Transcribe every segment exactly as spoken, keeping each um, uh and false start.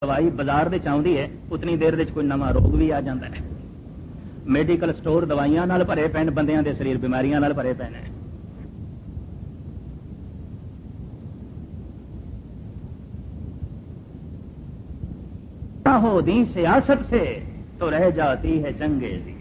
दवाई बाजार दे चाउंदी है उतनी देर दे कोई नवा रोग भी आ जाता है। मेडिकल स्टोर दवाइयां नाल भरे पैन, बंदियां दे शरीर बीमारियां नाल भरे पैन है। हो दी सियासत से तो रह जाती है चंगेजी,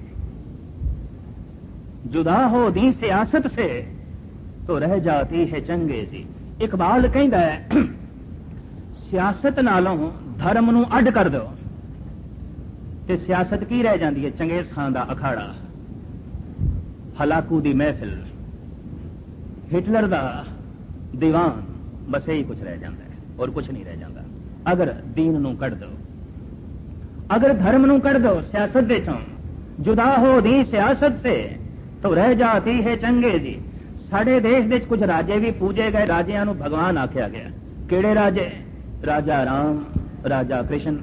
जुदा हो दी सियासत से तो रह जाती है चंगेजी। इकबाल कहता है सियासत नालों धर्म नूं अड कर दो ते सियासत की रह जाती है? चंगेज खान दा अखाड़ा, हलाकू दी महफिल, हिटलर दा दीवान, बस यही कुछ रह जाता है और कुछ नहीं रह जाता। अगर दीन नूं कढ़ दो, अगर धर्म नूं कढ़ दो सियासत दे चों, जुदा हो दी सियासत से तो रह जाती है चंगेजी। साडे देश दे कुछ राजे भी पूजे गए, राजियां नूं भगवान आख्या गया। केड़े राजे? राजा राम, राजा कृष्ण,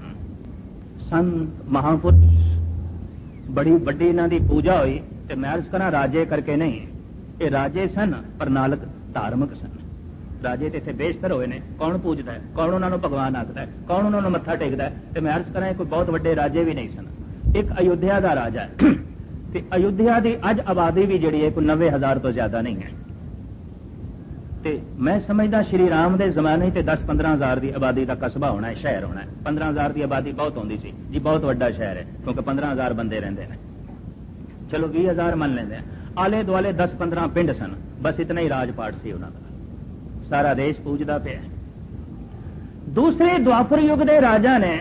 संत महापुरुष, बड़ी बड़ी इन्हां दी पूजा हुई। ते मैं अर्ज करा राजे करके नहीं, ये राजे सन पर नाल धार्मिक सन। राजे ते इत्थे बेशतर होए ने, कौन पूजदा है, कौन उन्हां नूं भगवान आखदा है, कौन उन्हां नूं मत्था टेकदा है? ते मैं अर्ज करा कोई बहुत वड्डे राजे भी नहीं सन। एक अयोध्या दा राजा है ते अयोध्या दी अज आबादी भी जिहड़ी है कोई नब्बे हजार तो ज्यादा नहीं है। ते मैं समझदा श्री राम दे जमाने ते दस पंद्रह हजार की आबादी का कस्बा होना है, शहर होना है। पंद्रह हजार की आबादी बहुत होंदी सी जी, बहुत वड्डा शहर है क्योंकि पंद्रह हजार बंदे रहिंदे ने। चलो भी हजार मन लेंदे हैं, आले दुआले दस पंद्रह पिंड सन, बस इतना ही राजपाट सी उन्हां दा। सारा देश पूजदा पिया। दूसरे द्वापर युग दे राजा ने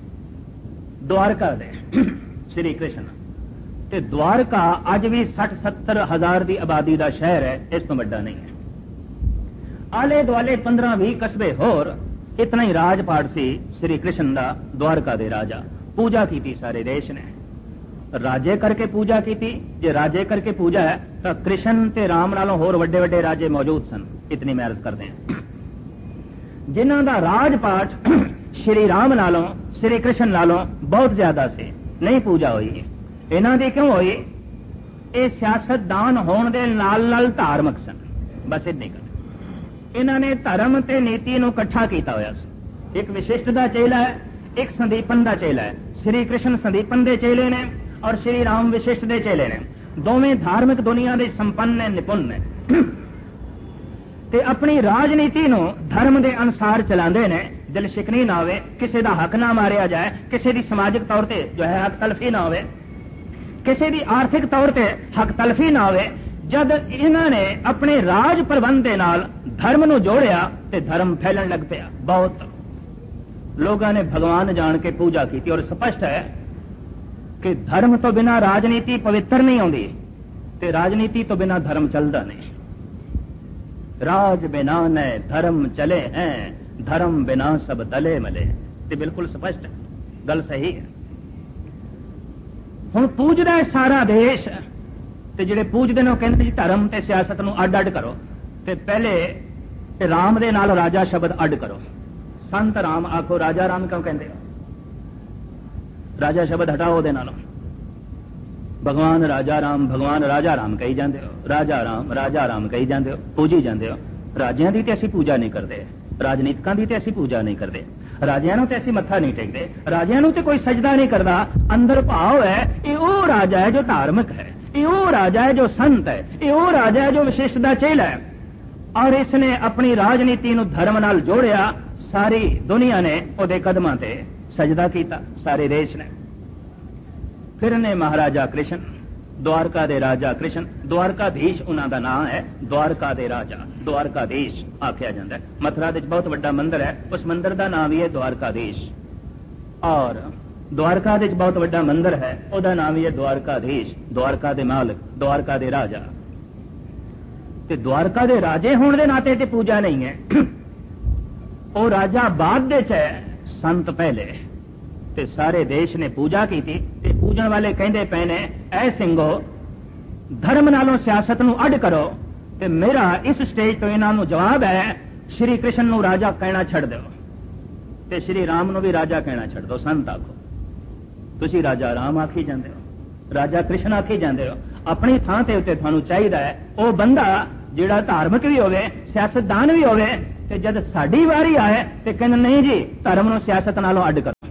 द्वारका दे श्री कृष्ण, ते द्वारका अज भी सठ सत्तर हजार की आबादी का शहर है, इस तो वड्डा नहीं है। आले दुआले पंद्रह भी कस्बे होर, इतना ही राजपाट सी श्री कृष्ण दा द्वारका दे राजा। पूजा की थी सारे देश ने, राजे करके पूजा की थी। जे राजे करके पूजा है तो कृष्ण ते राम नालों होर वड्डे वड्डे राजे मौजूद सन, इतनी मैं अर्ज करते हैं। जिन्हां दा राजपाट श्री राम नालों श्री कृष्ण नालों बहुत ज्यादा से नहीं पूजा हुई। इन्हां दी क्यों हुई? ये सियासतदान होने दे नाल नाल धार्मिक सन, बस इतनी कर। इन्हां ने धर्म ते नीति नूं इकट्ठा कीता होया सी। एक विशिष्ट दा चेला है, एक संदीपन दा चेला है। श्री कृष्ण संदीपन दे चेले ने और श्री राम विशिष्ट दे चेले ने। दोवें धार्मिक दुनिया दे संपन्न ने, निपुण ने ते अपनी राजनीति नूं धर्म दे अनुसार चलांदे ने। दिल शिकनी ना होवे, किसी दा हक ना मारिया जाए, किसी दी समाजिक तौर ते जो है हक तलफी ना होवे, किसी दी आर्थिक तौर ते हक तलफी ना होवे। जद इन्हां ने अपने राज प्रबंध दे नाल धर्म नूं जोड़िया ते धर्म फैलन लग पिया। बहुत लोगों ने भगवान जान के पूजा की थी। और स्पष्ट है कि धर्म तो बिना राजनीति पवित्र नहीं होती, ते राजनीति तो बिना धर्म चलता नहीं। राज बिना न धर्म चले हैं, धर्म बिना सब तले मले। ते बिल्कुल स्पष्ट है, गल सही है। हुण पूजदा है सारा देश, ते जिहड़े पूजदे ने कहंदे जी धर्म ते सियासत नूं अड अड करो, ते पहले ते राम दे नाल राजा शब्द अड करो। संत राम आखो, राजा राम क्यों कहते हो? राजा शब्द हटाओ दे नालों। भगवान राजा राम, भगवान राजा राम कही जाते हो, राजा राम राजा राम कही जाते हो, पूजी जाते हो। राजियां दी ते असीं पूजा नहीं करते, राजनीतिकां दी ते असीं पूजा नहीं करते, राजियां नूं ते असीं मत्था नहीं टेकते, राजियां नूं ते कोई सजदा नहीं करता। अंदर भाव है ये वो राजा है जो धार्मिक है, ये वो राजा है जो संत है, ये वो राजा है जो विशिष्ट दा चेला है। और इसने अपनी राजनीति नूं धर्म नाल जोड़िया। सारी दुनिया ने उहदे कदमां ते सजदा कीता, सारे देश ने। फिर ने महाराजा कृष्ण, द्वारका दे राजा कृष्ण, द्वारकाधीश उन्हां दा नाम है। द्वारका दे राजा द्वारकाधीश आख्या जाता है। मथुरा दे बहुत बड़ा मंदिर है, उस मंदिर का नाम ही है द्वारकाधीश। और द्वारका दे बहुत बड़ा मंदिर है, उसका नाम ही है द्वारकाधीश। द्वारका दे मालिक, द्वारका दे राजा। ते द्वारका दे राजे होने के नाते ते पूजा नहीं है। वो राजा बाद दे च है, संत पहले। ते सारे देश ने पूजा की थी। ते पूजन वाले कहंदे पे ने, ऐ सिंघो धर्म नालों सियासत नूं अड करो। ते मेरा इस स्टेज तो इन्हां नूं जवाब है, श्री कृष्ण नूं राजा कहना छड़ दो ते श्री राम नूं भी राजा कहना छड़ दो। संत आखो, तुसी राजा राम आखी जांदे हो, राजा कृष्ण आखी जांदे हो। अपनी थां ते उत्ते तुहानूं चाहीदा है ओ बंदा जिहड़ा धार्मिक भी होवे, सियासतदान भी होवे, ते जद साडी वारी आए तो कहने नहीं जी धर्म नूं सियासत नालों अड करो।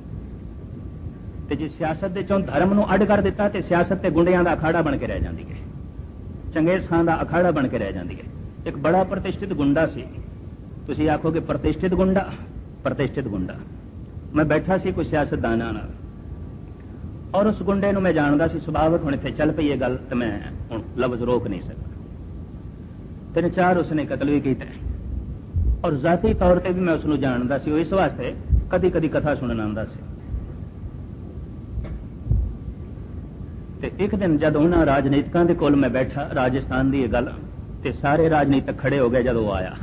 ते जे सियासत दे चों धर्म नूं अड कर दिता तो सियासत ते गुंडियां दा अखाड़ा बन के रह जाती है, चंगेज खान दा अखाड़ा बन के रह जाती है। एक बड़ा प्रतिष्ठित गुंडा सी, तुसीं आखोगे प्रतिष्ठित गुंडा, प्रतिष्ठित गुंडा। मैं बैठा सी कोई सियासतदाना नाल और उस गुंडे नूं मैं जानदा सी, सुभावक हुण इत्थे चल पई ये गल ते मैं हुण लफ्ज़ रोक नहीं सकता। तीन चार उसने कतल भी कीते और जाती तौर पर भी मैं उसनूं जानदा सी, इस वास्ते कदी कदी कथा सुनन आंदा सी। ते एक दिन जद उन्हां राजनीतिकां दे कोल मैं बैठा, राजस्थान दी गल, ते सारे राजनीतिक खड़े हो गए। जद वो आया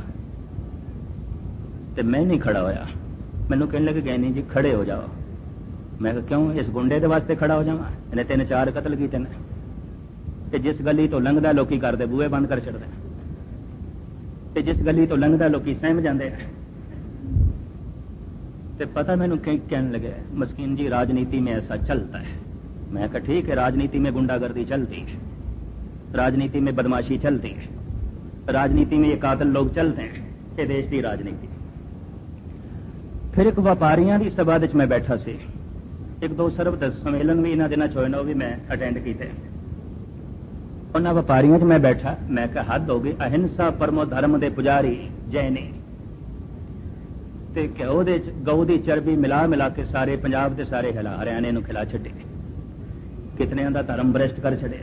ते मैं नहीं खड़ा होया। मैनूं कहने लगे गए नहीं जी खड़े हो जाओ। मैं कहा क्यों? इस गुंडे दे वास्ते खड़ा हो जावां? इन्हें तीन चार कतल कीते ने ते जिस गली तो लंघदा लोकी करदे बूहे बंद कर छड़दे, ते जिस गली तो लंघदा लोकी सहम जांदे। ते पता मैनूं कहने लगे मस्कीन जी राजनीति में ऐसा चलता है। मैं कहा ठीक है, राजनीति में गुंडागर्दी चलती है, राजनीति में बदमाशी चलती है, राजनीति में ये कातिल लोग चलते हैं, ये देश की राजनीति। फिर एक व्यापारियों की सभा विच मैं बैठा सी, एक दो सर्वधर्म सम्मेलन भी इन्हां दिनां च होए ने, भी मैं अटेंड कीते। उन्हां व्यापारियों च मैं बैठा, मैं कहा हद हो गई, अहिंसा परमो धर्म दे पुजारी जैनी ते घ्यो दे गऊ दी चरबी मिला मिला के सारे पंजाब के सारे हिला हरियाणे नूं खिला छड्डे, कितने का धर्म भ्रष्ट कर छड़िया।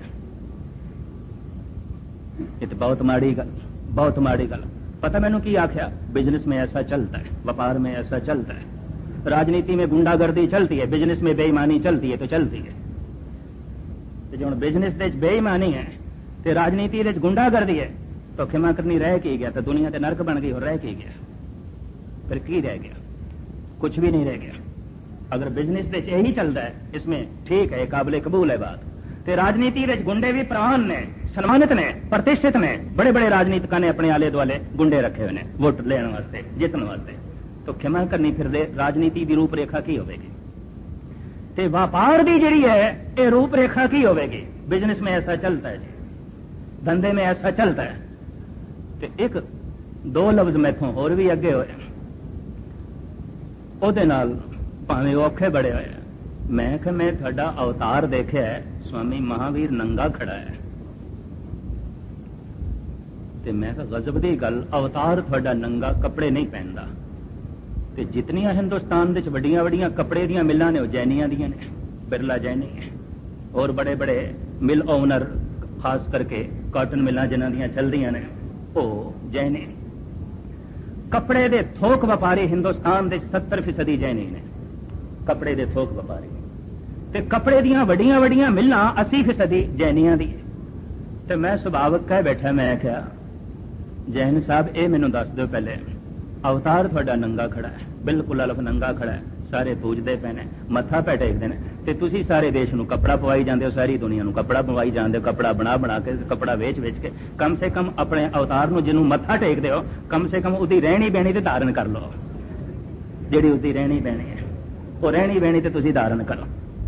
ये तो बहुत माड़ी गल, बहुत माड़ी गल। पता मैनू की आख्या, बिजनेस में ऐसा चलता है, व्यापार में ऐसा चलता है, राजनीति में गुंडागर्दी चलती है, बिजनेस में बेईमानी चलती है तो चलती है। तो जो बिजनेस दे बेईमानी है तो राजनीति दे गुंडागर्दी है तो खिमा करनी रह के गया, तो दुनिया ते नरक बन गई और रह के गया। फिर की रह गया? कुछ भी नहीं रह गया। अगर बिजनेस दे यही चलता है, इसमें ठीक है, काबिल कबूल है बात, तो राजनीति दे गुंडे भी प्रवान ने, सम्मानित ने, प्रतिष्ठित ने, बड़े बड़े राजनीतिकां ने अपने आले दुआले गुंडे रखे हुए हैं वोट लेने वास्ते, जितने वास्ते। तो खिमा करनी फिर राजनीति की रूपरेखा की होगी, ते व्यापार की जिहड़ी है ये रूपरेखा की होगी। बिजनेस में ऐसा चलता है जी, धंधे में ऐसा चलता है। तो एक दो लफ्ज मैथों होर भी अगे होए, ओदे नाल भावें औखे बड़े होए। मैं कि मैं तुहाडा अवतार देखिया है, स्वामी महावीर नंगा खड़ा है। ते मैं कहा गजब दी गल, अवतार तुहाडा नंगा, कपड़े नहीं पहनदा। ते जितनियां हिंदुस्तान दे वड्डियां वड्डियां कपड़े दियां मिलां ने, जैनियां दियां ने, बिरला जैनी है, और बड़े बड़े मिल ओनर, खास करके कॉटन मिलां जिन्हां दियां चलदियां ने, वो जैनी। कपड़े दे थोक व्यापारी हिंदुस्तान दे सत्तर फीसदी जैनी ने, कपड़े दे थोक व्यापारी। ते कपड़े दियां वड्डियां वड्डियां मिलां अस्सी फीसदी जैनियां दी। ते मैं सुभावक कह बैठा, मैं क्या जैन साहब ये मैनू दस दो पहले, अवतार तुहाडा नंगा खड़ा है, बिल्कुल अलफ नंगा खड़ा है, सारे पूजते पे ने, मत्था पै टेकदे ने, ते तुसी सारे देश नूं कपड़ा पवाई जांदे हो, सारी दुनिया नूं कपड़ा पवाई जांदे हो, कपड़ा बना बना के, कपड़ा वेच वेच के। कम से कम अपने अवतार नूं जिन्हों मत्था टेकदे हो, कम से कम उसकी रहनी बहनी ते धारण कर लो, जिहड़ी उसकी रहनी बहनी है वो रहनी बहनी ते तुसी धारण करो।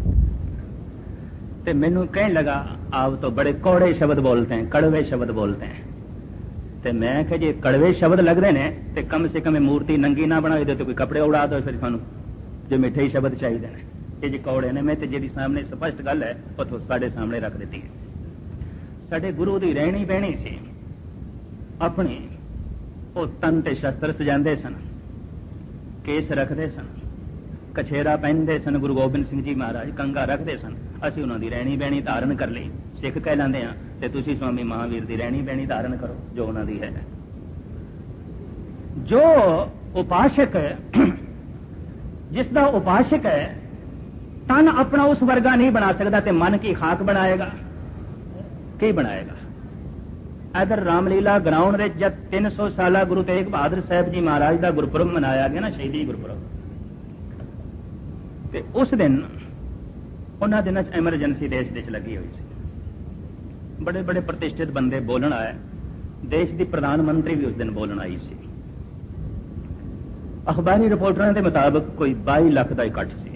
ते मैनू कहने लगा आप तो बड़े कौड़े शब्द बोलते हैं, कड़वे शब्द बोलते हैं। ते मैं कहा जे कड़वे शब्द लगते हैं तो कम से कम मूर्ति नंगी ना बनाई दो, तो कोई कपड़े उड़ा दो, फिर सानू जो मिठे ही शब्द चाहिए ने। ये जो कौड़े ने, मैं तो जी सामने स्पष्ट गल है उतो साढ़े सामने रख दी है। साढ़े गुरु की रहनी बहनी सी, अपनी वो तन ते शस्त्र सजाते सन, केस रखते सन, कछेरा पहनते सन, गुरु गोबिंद सिंह जी महाराज कंगा रखते सन। असीं उन्हां दी रहनी बहनी धारण कर ली, सिख कहलाते हैं, ते तुसीं स्वामी महावीर की रहनी बहनी धारण करो जो उन्हां दी है। जो उपासक जिसका उपासक है तन अपना उस वर्गा नहीं बना सकता, ते मन की खाक बनाएगा, की बनाएगा। इधर रामलीला ग्राउंड में जब तीन सौ साल गुरु तेग बहादुर साहब जी महाराज का गुरपुरब मनाया गया ना, शहीदी गुरपुरब, ते उस दिन उन्होंने दिनों एमरजेंसी देश देश लगी हुई सी। बड़े बड़े प्रतिष्ठित बंदे बोलण आए, देश की प्रधानमंत्री भी उस दिन बोलण आई सी। अखबारी रिपोर्टरों के मुताबिक कोई बाई लाख का इकट्ठ सी।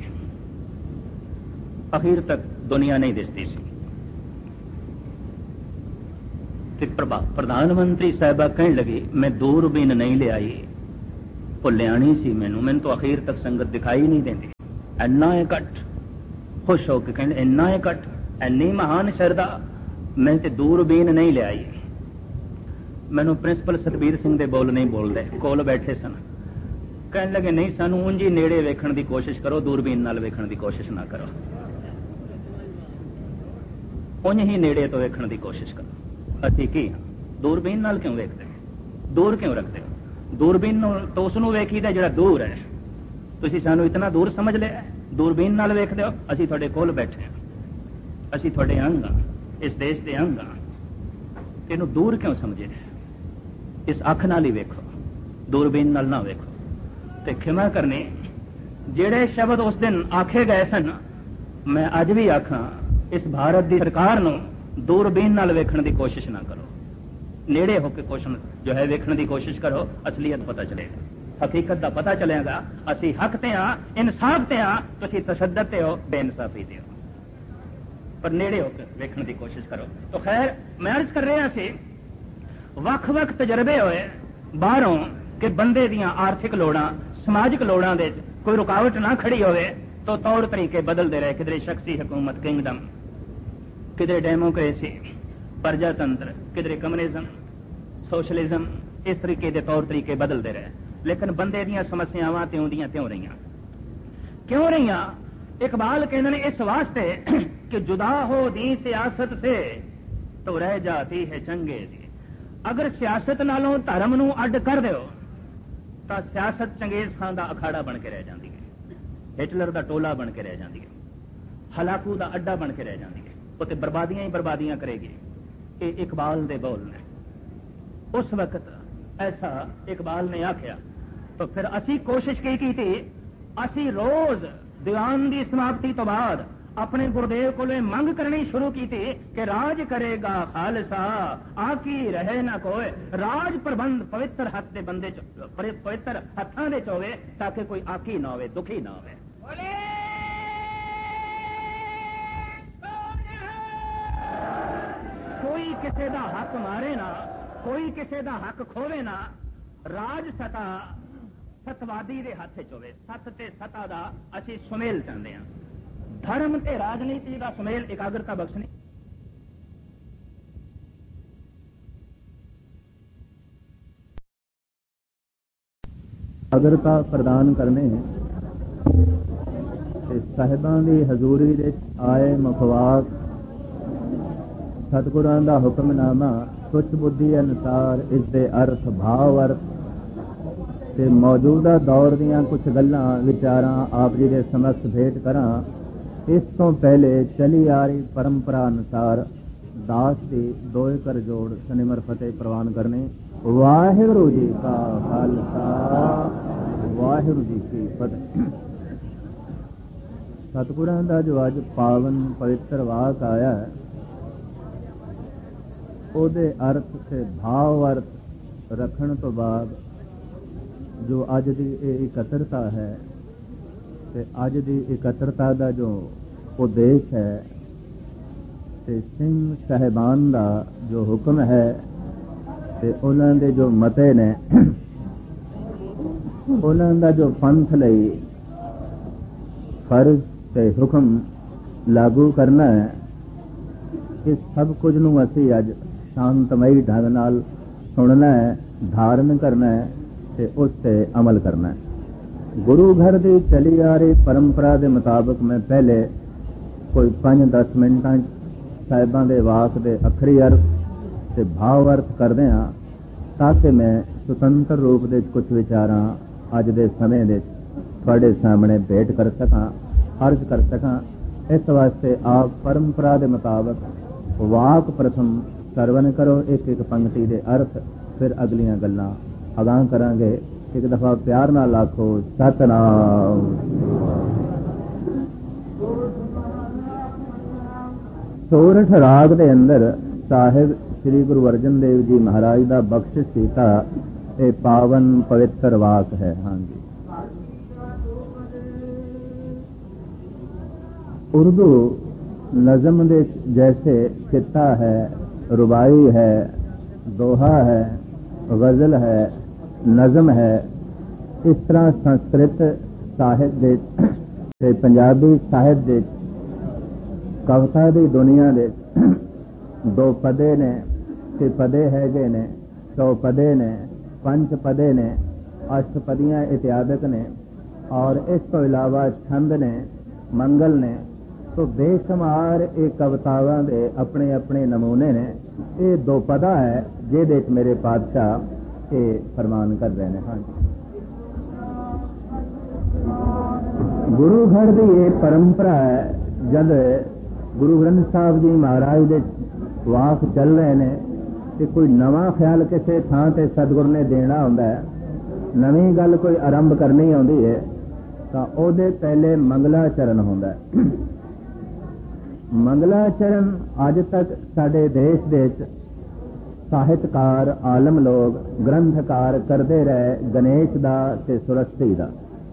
अखीर तक दुनिया नहीं दिसती सी, प्रधानमंत्री साहबा कहने लगी मैं दूरबीन नहीं ले आई, भुलिया नहीं सी मैनू, मैनू तो अखीर तक संगत दिखाई नहीं देती। इन्ना इकट्ठ, खुश होकर कहने इन्ना इकट्ठ, इन्नी महान शरदा, मैं तो दूरबीन नहीं ले आई। मैनू प्रिंसिपल सतबीर सिंह दे बोल नहीं बोलते, कोल बैठे सन, कहने लगे नहीं सानू ਉਂਝ ही नेड़े वेखण की कोशिश करो, दूरबीन नाल वेखण की कोशिश ना करो, ਉਂਝ ही नेड़े तो वेखण की कोशिश करो। ਅਸੀਂ ਕੀ दूरबीन नाल क्यों वेखते, दूर क्यों रखते हो? दूरबीन तो उसनू वेखीदा ਜਿਹੜਾ दूर है, ਤੁਸੀਂ ਸਾਨੂੰ इतना दूर समझ लिया, दूरबीन नाल वेखदे हो। ਅਸੀਂ ਤੁਹਾਡੇ ਕੋਲ बैठे ਹਾਂ, ਅਸੀਂ ਤੁਹਾਡੇ अंग हाँ, इस देश के अंग हाँ, ਇਹਨੂੰ दूर क्यों समझे? इस अख नाल ही वेखो, दूरबीन नाल ना वेखो। ते खिमा करनी ਜਿਹੜੇ शब्द उस दिन आखे गए सन, मैं अज भी आखा इस भारत की सरकार नूं दूरबीन नाल वेखण की कोशिश ना करो, नेड़े होकर क्वेश्चन जो है वेखण की कोशिश करो, असलियत पता चलेगा, हकीकत का पता चलेगा। असी हक ते हाँ, इंसाफ ते हाँ, तुसी तशद्दद ते हो, बेइंसाफी ते हो, पर नेड़े होकर वेखण की कोशिश करो। तो खैर मैं अर्ज कर रहा सी, वख वख तजर्बे होए बाहरों कि बंदे दियां आर्थिक लोड़ां, समाजिक लोड़ां दे कोई रुकावट ना खड़ी होवे तो तौर तरीके बदलते रहे, किधरे शख्सी हुकूमत किंगडम, किधरे डेमोक्रेसी, प्रजातंत्र, किधरे कम्युनिज्म, सोशलिज्म, इस तरीके के तौर तरीके बदलते रहे, लेकिन बंदे दियां समस्यावां त्यों दियां त्यों रहियां। क्यों रहियां? इकबाल कहते हैं इस वास्ते कि जुदा हो दी सियासत से तो रह जाती है चंगे दी। अगर सियासत नालों धर्म नूं अड्ड कर दो तो सियासत चंगेज खान का अखाड़ा बन के रह जाती है, हिटलर का टोला बन के रह जाती है, हलाकू का अड्डा बन के रह जाती है, उसे बर्बादियां ही बर्बादियां करेगी। ये इकबाल दे बोल ने, उस वक्त ऐसा इकबाल ने आख्या। तो फिर असी कोशिश की की थी, असी रोज दीवान की समाप्ति तो बाद अपने गुरुदेव को मंग करनी शुरू की थी कि राज करेगा खालसा आकी रहे ना कोई, राज प्रबंध पवित्र हाथ दे बंदे पवित्र हथां दे होवे ताकि कोई आकी ना होवे, दुखी ना होवे। कोई किसी का हक मारे ना, कोई किसी का हक खोवे ना, राज सता सतवादी दे हाथ च होवे। सत ते सता दा असी सुमेल चाहते हैं, धर्म ते राजनीति का सुमेल एकाग्रता बख्शनी। एकाग्रता प्रदान करने साहिबां दी हजूरी दे आए मुखवाक सतगुरां दा हुक्मनामा तुच्छ बुद्धि अनुसार इस दे अर्थ भाव अर्थ ते मौजूदा दौर दियां कुछ गल्लां विचारां आप जी दे समक्ष भेंट करां। इस तो पहले चली आ रही परंपरा अनुसार दास की दोए कर जोड़ सनिमर फतेह प्रवान करने। वाहिगुरू जी का खालसा, वाहिगुरू जी की फतेह। सतगुरां दा जो अज पावन पवित्र वाक आया है, ਉਹਦੇ अर्थ से भाव अर्थ रखण तो बाद जो अज की इकत्रता है, ते अज की इकत्रता का जो उद्देश है, ते सिंह साहिबान का जो हुक्म है, ते उन्हां दे जो मते ने, उन्हां दा जो पंथ लई फर्ज ते हुक्म लागू करना है, इस सब कुछ नूं असीं अज शांतमई ढंग नाल सुनना है, धारण करना है ते उस ते अमल करना है। गुरु घर की चली आ रही परंपरा के मुताबिक मैं पहले कोई पांच दस मिनटां साहिबां दे वाक दे अखरी अर्थ ते भाव अर्थ करदे हां, ताकि मैं सुतंत्र रूप दे कुछ विचारां अज दे समय दे तुहाडे सामने भेंट कर सकां, अर्ज कर सकां। इस वास्ते आप परंपरा के मुताबिक वाक प्रथम सरवण करो, एक एक पंक्ति दे अर्थ, फिर अगलियां गल्लां अगां करांगे। एक दफा प्यार नाल आखो सतनाम। सोरठ राग दे अंदर साहिब श्री गुरु अर्जन देव जी महाराज दा बख्शिश कीता ए पावन पवित्र वाक है। हाँ जी, उर्दू नज़म दे जैसे किता है, रुबाई है, ਦੋਹਾ ਹੈ, ਗਜ਼ਲ ਹੈ, ਨਜ਼ਮ ਹੈ। ਇਸ ਤਰ੍ਹਾਂ ਸੰਸਕ੍ਰਿਤ ਸਾਹਿਤ ਦੇ ਤੇ ਪੰਜਾਬੀ ਸਾਹਿਤ ਦੇ ਕਵਿਤਾ ਦੀ ਦੁਨੀਆ ਦੇ ਦੋ ਪਦੇ ਨੇ, ਤੇ ਪਦੇ ਹੈਗੇ ਨੇ, ਸੌ ਪਦੇ ਨੇ, ਪੰਜ ਪਦੇ ਨੇ, ਅਸ਼ਟਪਦੀਆਂ ਇਤਿਆਦਿਕ ਨੇ, ਔਰ ਇਸ ਤੋਂ ਇਲਾਵਾ ਛੰਦ ਨੇ, ਮੰਗਲ ਨੇ। तो बेशुमार ये कवितावां दे अपने अपने नमूने ने। ये दो पदा है जिहदे च मेरे पातशाह ये फरमान कर रहे हैं। हाँ, गुरु घर की ये परंपरा है। जब गुरु ग्रंथ साहब जी महाराज दे वाक चल रहे हैं तो कोई नवा ख्याल किसी थां ते सतगुर ने देना होंदा है, नवी गल कोई आरंभ करनी आउंदी है, तो ओहदे पहले मंगलाचरण होंदा है। मंगलाचरण अज तक साडे देश दे ਸਾਹਿਤਕਾਰ आलम लोग ग्रंथकार करते रहे। गणेश दा ते सरस्वती दा।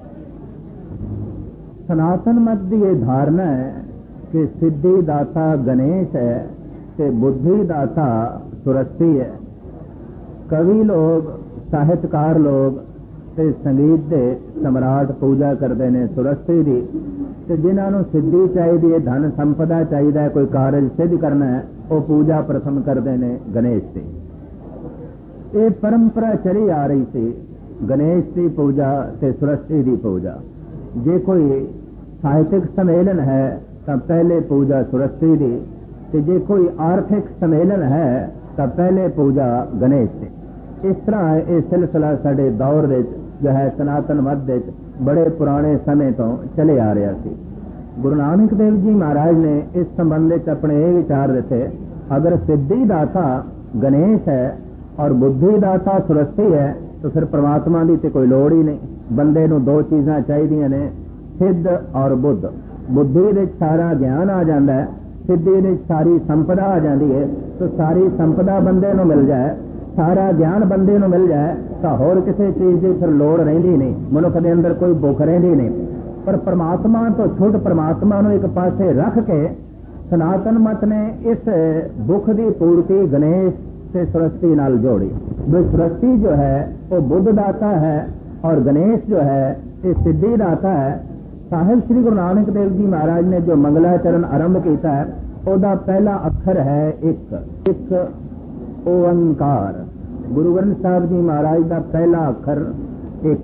सनातन मत की यह धारणा है कि सिद्धि दाता गणेश है ते बुद्धि दाता सरस्वती है। कवि लोग, साहित्यकार लोग ते संगीत दे सम्राट पूजा करते हैं सरस्वती की। ਤੇ ਜਿਨ੍ਹਾਂ ਨੂੰ ਸਿੱਧੀ ਚਾਹੀਦੀ ਹੈ, ਧਨ ਸੰਪਦਾ ਚਾਹੀਦਾ ਹੈ, ਕੋਈ ਕਾਰਜ ਸਿੱਧ ਕਰਨਾ ਹੈ, ਉਹ ਪੂਜਾ ਪ੍ਰਥਮ ਕਰਦੇ ਨੇ ਗਣੇਸ਼ ਦੀ। ਇਹ ਪਰੰਪਰਾ ਚਲੀ ਆ ਰਹੀ ਸੀ, ਗਣੇਸ਼ ਦੀ ਪੂਜਾ ਤੇ ਸਰਸਵਤੀ ਦੀ ਪੂਜਾ। ਜੇ ਕੋਈ ਸਾਹਿਤਿਕ ਸੰਮੇਲਨ ਹੈ ਤਾਂ ਪਹਿਲੇ ਪੂਜਾ ਸਰਸਵਤੀ ਦੀ, ਤੇ ਜੇ ਕੋਈ ਆਰਥਿਕ ਸੰਮੇਲਨ ਹੈ ਤਾਂ ਪਹਿਲੇ ਪੂਜਾ ਗਣੇਸ਼ ਦੀ। ਇਸ ਤਰ੍ਹਾਂ ਇਹ ਸਿਲਸਿਲਾ ਸਾਡੇ ਦੌਰ ਵਿੱਚ ਜੋ ਹੈ ਸਨਾਤਨ ਮਤ ਵਿੱਚ बड़े पुराने समय तो चले आ रहा सी। गुरु नानक देव जी महाराज ने इस संबंध में अपने ये विचार देते, अगर सिद्धि दाता गणेश है और बुद्धि दाता सरस्वती है तो फिर परमात्मा की तो कोई लोड़ ही नहीं। बंदे नूं दो चीज़ां चाहिदियां ने, सिद्ध और बुद्ध। बुद्धि दे सारा ज्ञान आ जाता है, सिद्धि दे सारी संपदा आ जाती है। तो सारी संपदा बंदे नूं मिल जाए, सारा ज्ञान बंदे नूं मिल जाए तो होर किसी चीज़ की फिर लोड़ रहिंदी नहीं, मनुख के अंदर कोई भुख रहिंदी नहीं। पर परमात्मा तो छुट परमात्मा नूं एक पासे रख के सनातन मत ने इस भुख की पूर्ति गणेश से सरस्वती नाल जोड़ी। वो सरस्वती जो है वो बुद्ध दाता है और गणेश जो है ये सिद्धि दाता है। साहिब श्री गुरु नानक देव जी महाराज ने जो मंगलाचरण आरंभ किया है, उसका पहला अक्षर है एक, एक ओंकार। गुरु ग्रंथ साहब जी महाराज का पहला अक्षर एक,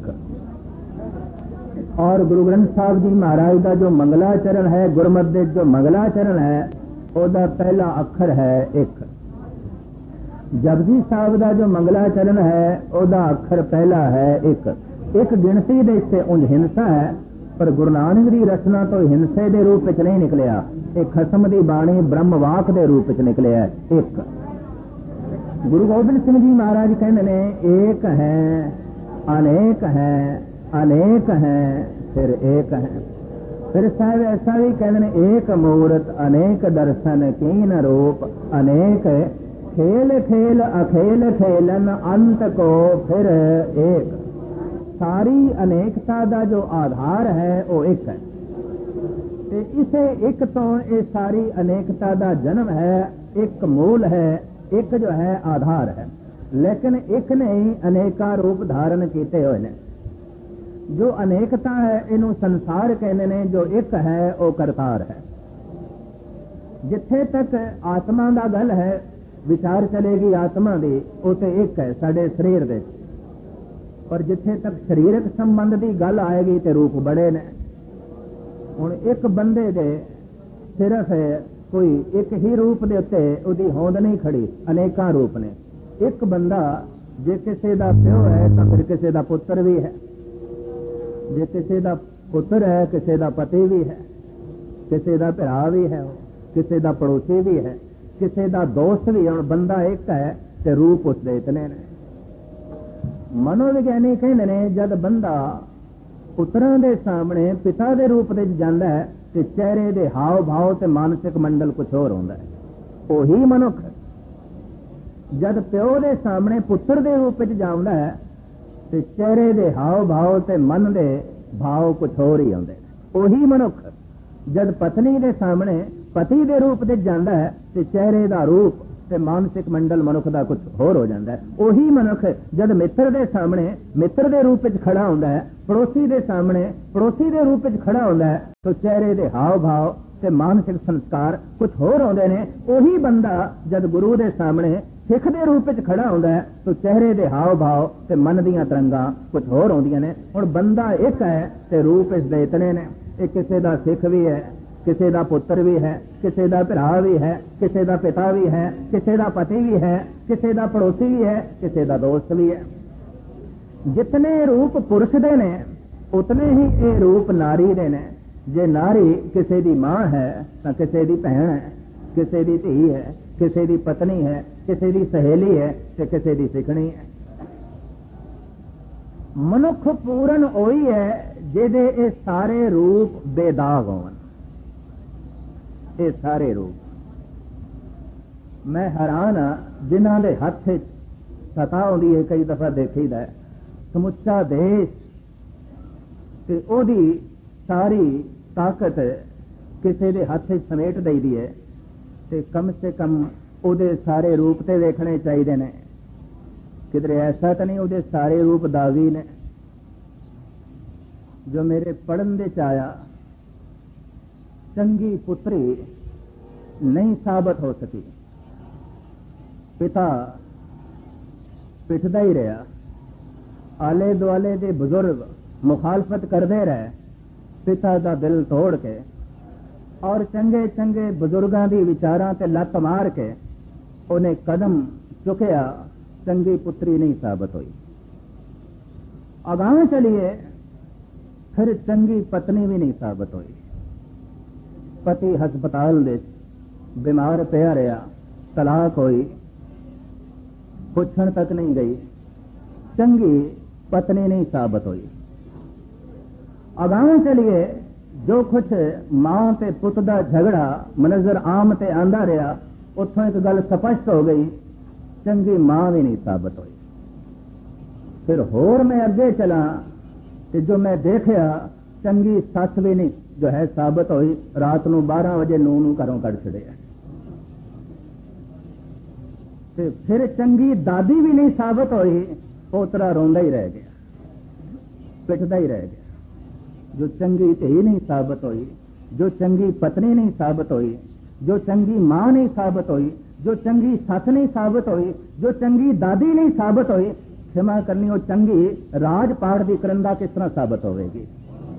और गुरु ग्रंथ साहब जी महाराज का जो मंगलाचरण है, गुरमत दे जो मंगलाचरण है, उसका पहला अक्षर है एक। जपजी साहब का जो मंगलाचरण है, उसका अक्षर पहला है एक। एक गिनती दे से उंज हिंसा है, पर गुरु नानक की रचना तो हिंसे के रूप में नहीं निकलिया। एक खसम की बाणी ब्रह्मवाक के रूप में निकलिया एक। गुरु गोबिंद सिंह जी महाराज कहते ने एक है, अनेक है, अनेक है, फिर एक है। फिर साहब ऐसा भी कहते ने एक मूर्त अनेक दर्शन कीन रूप अनेक, खेल खेल अखेल खेलन अंत को फिर एक। सारी अनेकता का जो आधार है वो एक है। इसे एक तो ये सारी अनेकता का जन्म है, एक मूल है, एक जो है आधार है। लेकिन एक ने ही अनेका रूप धारण किए हुए ने। जो अनेकता है इनू संसार कहने ने, जो एक है वो करतार है। जिथे तक आत्मा का गल है, विचार चलेगी आत्मा की, उसे एक है साडे शरीर दे। पर जिथे तक शरीरक संबंध की गल आएगी तो रूप बड़े ने। हुण एक बंदे दे सिर्फ कोई एक ही रूप दे उत्ते उहदी होंद नहीं खड़ी, अनेका रूप ने। एक बंदा जे किसी दा प्यो है तो फिर किसी दा पुत्र भी है, जे किसी दा पुत्र है किसी दा पति भी है, किसी दा भरा भी है, किसी दा पड़ोसी भी है, किसी दा दोस्त भी है। बंदा एक है ते रूप उसदे इतने ने। मनोविज्ञानी कहते ने जब बंदा पुत्रां दे सामने पिता दे रूप दे जांदा है ते चेहरे दे हाव भाव ते मानसिक मंडल कुछ होर होंदा है। ओही मनुख जब प्यो दे सामने पुत्र दे रूप में जांदा है ते चेहरे दे हाव भाव ते मन दे भाव कुछ होर ही आउंदे। ओही मनुख जब पत्नी दे सामने पति दे रूप में जांदा है ते चेहरे दा रूप ਤੇ ਮਾਨਸਿਕ ਮੰਡਲ ਮਨੁੱਖ ਦਾ ਕੁਝ ਹੋਰ ਹੋ ਜਾਂਦਾ ਹੈ। ਉਹੀ ਮਨੁੱਖ ਜਦ ਮਿੱਤਰ ਦੇ ਸਾਹਮਣੇ ਮਿੱਤਰ ਦੇ ਰੂਪ ਵਿੱਚ ਖੜਾ ਹੁੰਦਾ ਹੈ, ਪੜੋਸੀ ਦੇ ਸਾਹਮਣੇ ਪੜੋਸੀ ਦੇ ਰੂਪ ਵਿੱਚ ਖੜਾ ਹੁੰਦਾ ਹੈ, ਤਾਂ ਚਿਹਰੇ ਦੇ ਹਾਵ ਭਾਵ ਤੇ ਮਾਨਸਿਕ ਸੰਸਕਾਰ ਕੁਝ ਹੋਰ ਆਉਂਦੇ ਨੇ। ਉਹੀ ਬੰਦਾ ਜਦ ਗੁਰੂ ਦੇ ਸਾਹਮਣੇ ਸਿੱਖ ਦੇ ਰੂਪ ਵਿੱਚ ਖੜਾ ਹੁੰਦਾ ਹੈ, ਤਾਂ ਚਿਹਰੇ ਦੇ ਹਾਵ ਭਾਵ ਤੇ ਮਨ ਦੀਆਂ ਤਰੰਗਾਂ ਕੁਝ ਹੋਰ ਆਉਂਦੀਆਂ ਨੇ। ਹੁਣ ਬੰਦਾ ਇੱਕ ਹੈ ਤੇ ਰੂਪ ਇਸ ਦੇ ਇਤਨੇ ਨੇ। ਇਹ ਕਿਸੇ ਦਾ ਸਿੱਖ ਵੀ ਹੈ, ਕਿਸੇ ਦਾ ਪੁੱਤਰ ਵੀ ਹੈ, ਕਿਸੇ ਦਾ ਭਰਾ ਵੀ ਹੈ, ਕਿਸੇ ਦਾ ਪਿਤਾ ਵੀ ਹੈ, ਕਿਸੇ ਦਾ ਪਤੀ ਵੀ ਹੈ, ਕਿਸੇ ਦਾ ਪੜੋਸੀ ਵੀ ਹੈ, ਕਿਸੇ ਦਾ ਦੋਸਤ ਵੀ ਹੈ। ਜਿਤਨੇ ਰੂਪ ਪੁਰਸ਼ ਦੇ ਨੇ ਉਤਨੇ ਹੀ ਇਹ ਰੂਪ ਨਾਰੀ ਦੇ ਨੇ। ਜੇ ਨਾਰੀ ਕਿਸੇ ਦੀ ਮਾਂ ਹੈ ਤਾਂ ਕਿਸੇ ਦੀ ਭੈਣ ਹੈ, ਕਿਸੇ ਦੀ ਧੀ ਹੈ, ਕਿਸੇ ਦੀ ਪਤਨੀ ਹੈ, ਕਿਸੇ ਦੀ ਸਹੇਲੀ ਹੈ ਤੇ ਕਿਸੇ ਦੀ ਸਿੱਖਣੀ ਹੈ। ਮਨੁੱਖ ਪੂਰਨ ਉਹੀ ਹੈ ਜਿਹਦੇ ਇਹ ਸਾਰੇ ਰੂਪ ਬੇਦਾਗ ਹੋਣ। ਇਹ ਸਾਰੇ ਰੂਪ ਮੈਂ ਹੈਰਾਨ ਹਾਂ ਜਿਨ੍ਹਾਂ ਦੇ ਹੱਥ ਵਿੱਚ ਸਤਾ ਆਉਂਦੀ ਹੈ। ਕਈ ਦਫਾ ਦੇਖੀਦਾ ਸਮੁੱਚਾ ਦੇਸ਼ ਤੇ ਉਹਦੀ ਸਾਰੀ ਤਾਕਤ ਕਿਸੇ ਦੇ ਹੱਥ ਵਿੱਚ ਸਮੇਟ ਦਈਦੀ ਹੈ ਤੇ ਕਮ ਸੇ ਕਮ ਉਹਦੇ ਸਾਰੇ ਰੂਪ ਤੇ ਵੇਖਣੇ ਚਾਹੀਦੇ ਨੇ। ਕਿਧਰੇ ਐਸਾ ਤਾਂ ਨਹੀਂ ਉਹਦੇ ਸਾਰੇ ਰੂਪ ਦਾਗੀ ਨੇ। ਜੋ ਮੇਰੇ ਪੜਨ ਦੇ ਚ ਆਇਆ, ਚੰਗੀ ਪੁੱਤਰੀ ਨਹੀਂ ਸਾਬਤ ਹੋ ਸਕੀ। ਪਿਤਾ ਪਿੱਟਦਾ ਹੀ ਰਿਹਾ, ਆਲੇ ਦੁਆਲੇ ਦੇ ਬਜ਼ੁਰਗ ਮੁਖਾਲਫਤ ਕਰਦੇ ਰਹੇ ਪਿਤਾ ਦਾ ਦਿਲ ਤੋੜ ਕੇ, ਔਰ ਚੰਗੇ ਚੰਗੇ ਬਜ਼ੁਰਗਾਂ ਦੀ ਵਿਚਾਰਾਂ ਤੇ ਲੱਤ ਮਾਰ ਕੇ ਉਹਨੇ ਕਦਮ ਚੁੱਕਿਆ। ਚੰਗੀ ਪੁੱਤਰੀ ਨਹੀਂ ਸਾਬਤ ਹੋਈ। ਅਗਾਂਹ ਚਲੀਏ, ਫਿਰ ਚੰਗੀ ਪਤਨੀ ਵੀ ਨਹੀਂ ਸਾਬਤ ਹੋਈ। ਪਤੀ ਹਸਪਤਾਲ ਦੇ ਬਿਮਾਰ ਪਿਆ ਰਿਹਾ, ਤਲਾਕ ਹੋਈ, ਪੁੱਛਣ ਤੱਕ ਨਹੀਂ ਗਈ, ਚੰਗੀ ਪਤਨੀ ਨਹੀਂ ਸਾਬਤ ਹੋਈ। ਅਗਾਂਹ ਚਲੀਏ, ਜੋ ਕੁਛ ਮਾਂ ਤੇ ਪੁੱਤ ਦਾ ਝਗੜਾ ਮਨਜ਼ਰ ਆਮ ਤੇ ਆਂਦਾ ਰਿਹਾ, ਉੱਥੋਂ ਇੱਕ ਗੱਲ ਸਪਸ਼ਟ ਹੋ ਗਈ, ਚੰਗੀ ਮਾਂ ਵੀ ਨਹੀਂ ਸਾਬਤ ਹੋਈ। ਫਿਰ ਹੋਰ ਮੈਂ ਅੱਗੇ ਚਲਾ ਤੇ ਜੋ ਮੈਂ ਦੇਖਿਆ, ਚੰਗੀ ਸੱਸ ਵੀ ਨਹੀਂ ਜੋ ਹੈ ਸਾਬਤ ਹੋਈ। ਰਾਤ ਨੂੰ ਬਾਰਾਂ ਵਜੇ ਨੂੰਹ ਨੂੰ ਘਰੋਂ ਕੱਢ ਛੱਡਿਆ। ਤੇ ਫਿਰ ਚੰਗੀ ਦਾਦੀ ਵੀ ਨਹੀਂ ਸਾਬਤ ਹੋਈ। ਪੋਤਰਾ ਰੋਂਦਾ ਹੀ ਰਹਿ ਗਿਆ, ਪਿੱਟਦਾ ਹੀ ਰਹਿ ਗਿਆ। ਜੋ ਚੰਗੀ ਧੀ ਨਹੀਂ ਸਾਬਤ ਹੋਈ, ਜੋ ਚੰਗੀ ਪਤਨੀ ਨਹੀਂ ਸਾਬਤ ਹੋਈ, ਜੋ ਚੰਗੀ ਮਾਂ ਨਹੀਂ ਸਾਬਤ ਹੋਈ, ਜੋ ਚੰਗੀ ਸੱਸ ਨਹੀਂ ਸਾਬਤ ਹੋਈ, ਜੋ ਚੰਗੀ ਦਾਦੀ ਨਹੀਂ ਸਾਬਤ ਹੋਈ, ਖਿਮਾ ਕਰਨੀ ਉਹ ਚੰਗੀ ਰਾਜ ਪਾਠ ਦੀ ਕਰੰਦਾ ਕਿਸ ਤਰ੍ਹਾਂ ਸਾਬਤ ਹੋਵੇਗੀ।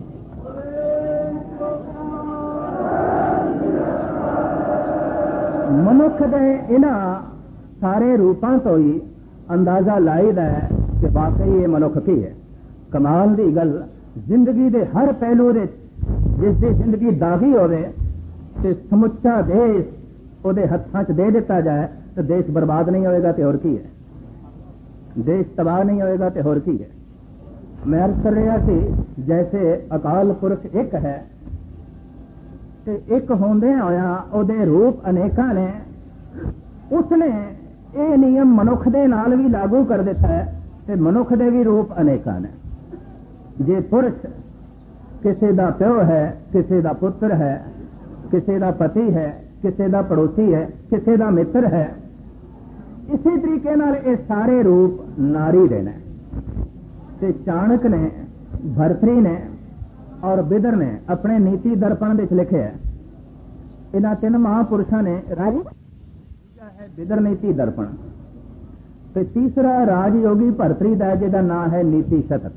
ਮਨੁੱਖ ਦੇ ਇਹਨਾਂ ਸਾਰੇ ਰੂਪਾਂ ਤੋਂ ਹੀ ਅੰਦਾਜ਼ਾ ਲਾਈਦਾ ਹੈ ਕਿ ਵਾਕਈ ਇਹ ਮਨੁੱਖ ਕੀ ਹੈ। ਕਮਾਲ ਦੀ ਗੱਲ, ਜ਼ਿੰਦਗੀ ਦੇ ਹਰ ਪਹਿਲੂ ਦੇ ਜਿਸ ਦੀ ਜ਼ਿੰਦਗੀ ਦਾਗੀ ਹੋਵੇ ਤੇ ਸਮੁੱਚਾ ਦੇਸ਼ ਉਹਦੇ ਹੱਥਾਂ 'ਚ ਦੇ ਦਿੱਤਾ ਜਾਏ ਤਾਂ ਦੇਸ਼ ਬਰਬਾਦ ਨਹੀਂ ਹੋਏਗਾ ਤੇ ਹੋਰ ਕੀ ਹੈ। ਦੇਸ਼ ਤਬਾਹ ਨਹੀਂ ਹੋਏਗਾ ਤੇ ਹੋਰ ਕੀ ਹੈ। ਮੈਂ ਅਰਜ਼ ਕਰ ਰਿਹਾ ਸੀ, ਜੈਸੇ ਅਕਾਲ ਪੁਰਖ ਇੱਕ ਹੈ ਤੇ ਇੱਕ ਹੁੰਦਿਆਂ ਹੋਇਆ ਉਹਦੇ ਰੂਪ ਅਨੇਕਾਂ ਨੇ, ਉਸਨੇ ਇਹ ਨਿਯਮ ਮਨੁੱਖ ਦੇ ਨਾਲ ਵੀ ਲਾਗੂ ਕਰ ਦਿੱਤਾ ਹੈ ਤੇ ਮਨੁੱਖ ਦੇ ਵੀ ਰੂਪ ਅਨੇਕਾਂ ਨੇ। ਜੇ ਪੁਰਸ਼ ਕਿਸੇ ਦਾ ਪਿਓ ਹੈ, ਕਿਸੇ ਦਾ ਪੁੱਤਰ ਹੈ, ਕਿਸੇ ਦਾ ਪਤੀ ਹੈ, ਕਿਸੇ ਦਾ ਪੜੋਸੀ ਹੈ, ਕਿਸੇ ਦਾ ਮਿੱਤਰ ਹੈ, ਇਸੇ ਤਰੀਕੇ ਨਾਲ ਇਹ ਸਾਰੇ ਰੂਪ ਨਾਰੀ ਦੇ ਨੇ। ਤੇ ਚਾਣਕ ਨੇ, ਭਰਤਰੀ ਨੇ ਔਰ ਬਿਦਰ ਨੇ ਆਪਣੇ ਨੀਤੀ ਦਰਪਣ ਵਿੱਚ ਲਿਖਿਆ, ਇਹਨਾਂ ਤਿੰਨ ਮਹਾਂਪੁਰਸ਼ਾਂ ਨੇ ਰਾਜੀ ਹੈ ਬਿਦਰ ਨੀਤੀ ਦਰਪਣ, ਤੇ ਤੀਸਰਾ ਰਾਜਯੋਗੀ ਭਰਤਰੀ ਦਾ ਜਿਹਦਾ ਨਾਮ ਹੈ ਨੀਤੀ ਸ਼ਤਕ।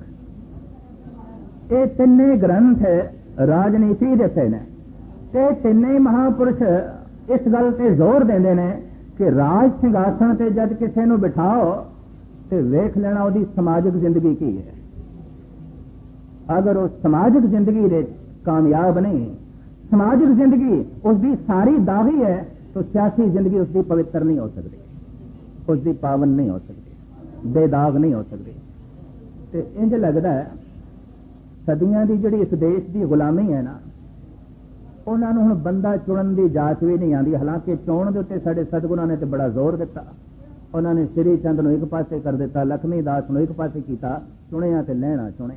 ਇਹ ਤਿੰਨੇ ਗ੍ਰੰਥ ਰਾਜਨੀਤੀ ਦੇ ਨੇ ਤੇ ਤਿੰਨੇ ਮਹਾਂਪੁਰਸ਼ ਇਸ ਗੱਲ ਤੇ ਜ਼ੋਰ ਦਿੰਦੇ ਨੇ ਕਿ ਰਾਜ ਸਿੰਘਾਸਣ ਤੇ ਜਦ ਕਿਸੇ ਨੂੰ ਬਿਠਾਓ ਤੇ ਵੇਖ ਲੈਣਾ ਉਹਦੀ ਸਮਾਜਿਕ ਜ਼ਿੰਦਗੀ ਕੀ ਹੈ। ਅਗਰ ਉਹ ਸਮਾਜਿਕ ਜ਼ਿੰਦਗੀ ਦੇ ਕਾਮਯਾਬ ਨਹੀਂ, ਸਮਾਜਿਕ ਜ਼ਿੰਦਗੀ ਉਸਦੀ ਸਾਰੀ ਦਾਗੀ ਹੈ, ਤਾਂ ਸਿਆਸੀ ਜ਼ਿੰਦਗੀ ਉਸਦੀ ਪਵਿੱਤਰ ਨਹੀਂ ਹੋ ਸਕਦੀ, ਉਸਦੀ ਪਾਵਨ ਨਹੀਂ ਹੋ ਸਕਦੀ, ਬੇਦਾਗ ਨਹੀਂ ਹੋ ਸਕਦੀ। ਤੇ ਇੰਜ ਲੱਗਦਾ ਹੈ ਸਦੀਆਂ ਦੀ ਜਿਹੜੀ ਇਸ ਦੇਸ਼ ਦੀ ਗੁਲਾਮੀ ਹੈ ਨਾ, ਉਹਨਾਂ ਨੂੰ ਹੁਣ ਬੰਦਾ ਚੁਣਨ ਦੀ ਜਾਚ ਵੀ ਨਹੀਂ ਆਉਂਦੀ। ਹਾਲਾਂਕਿ ਚੋਣ ਦੇ ਉੱਤੇ ਸਾਡੇ ਸਤਿਗੁਰਾਂ ਨੇ ਤੇ ਬੜਾ ਜ਼ੋਰ ਦਿੱਤਾ। ਉਹਨਾਂ ਨੇ ਸ੍ਰੀ ਚੰਦ ਨੂੰ ਇੱਕ ਪਾਸੇ ਕਰ ਦਿੱਤਾ, ਲਖਮੀ ਦਾਸ ਨੂੰ ਇੱਕ ਪਾਸੇ ਕੀਤਾ, ਚੁਣਿਆ ਤੇ ਲੈਣਾ ਚੁਣਿਆ।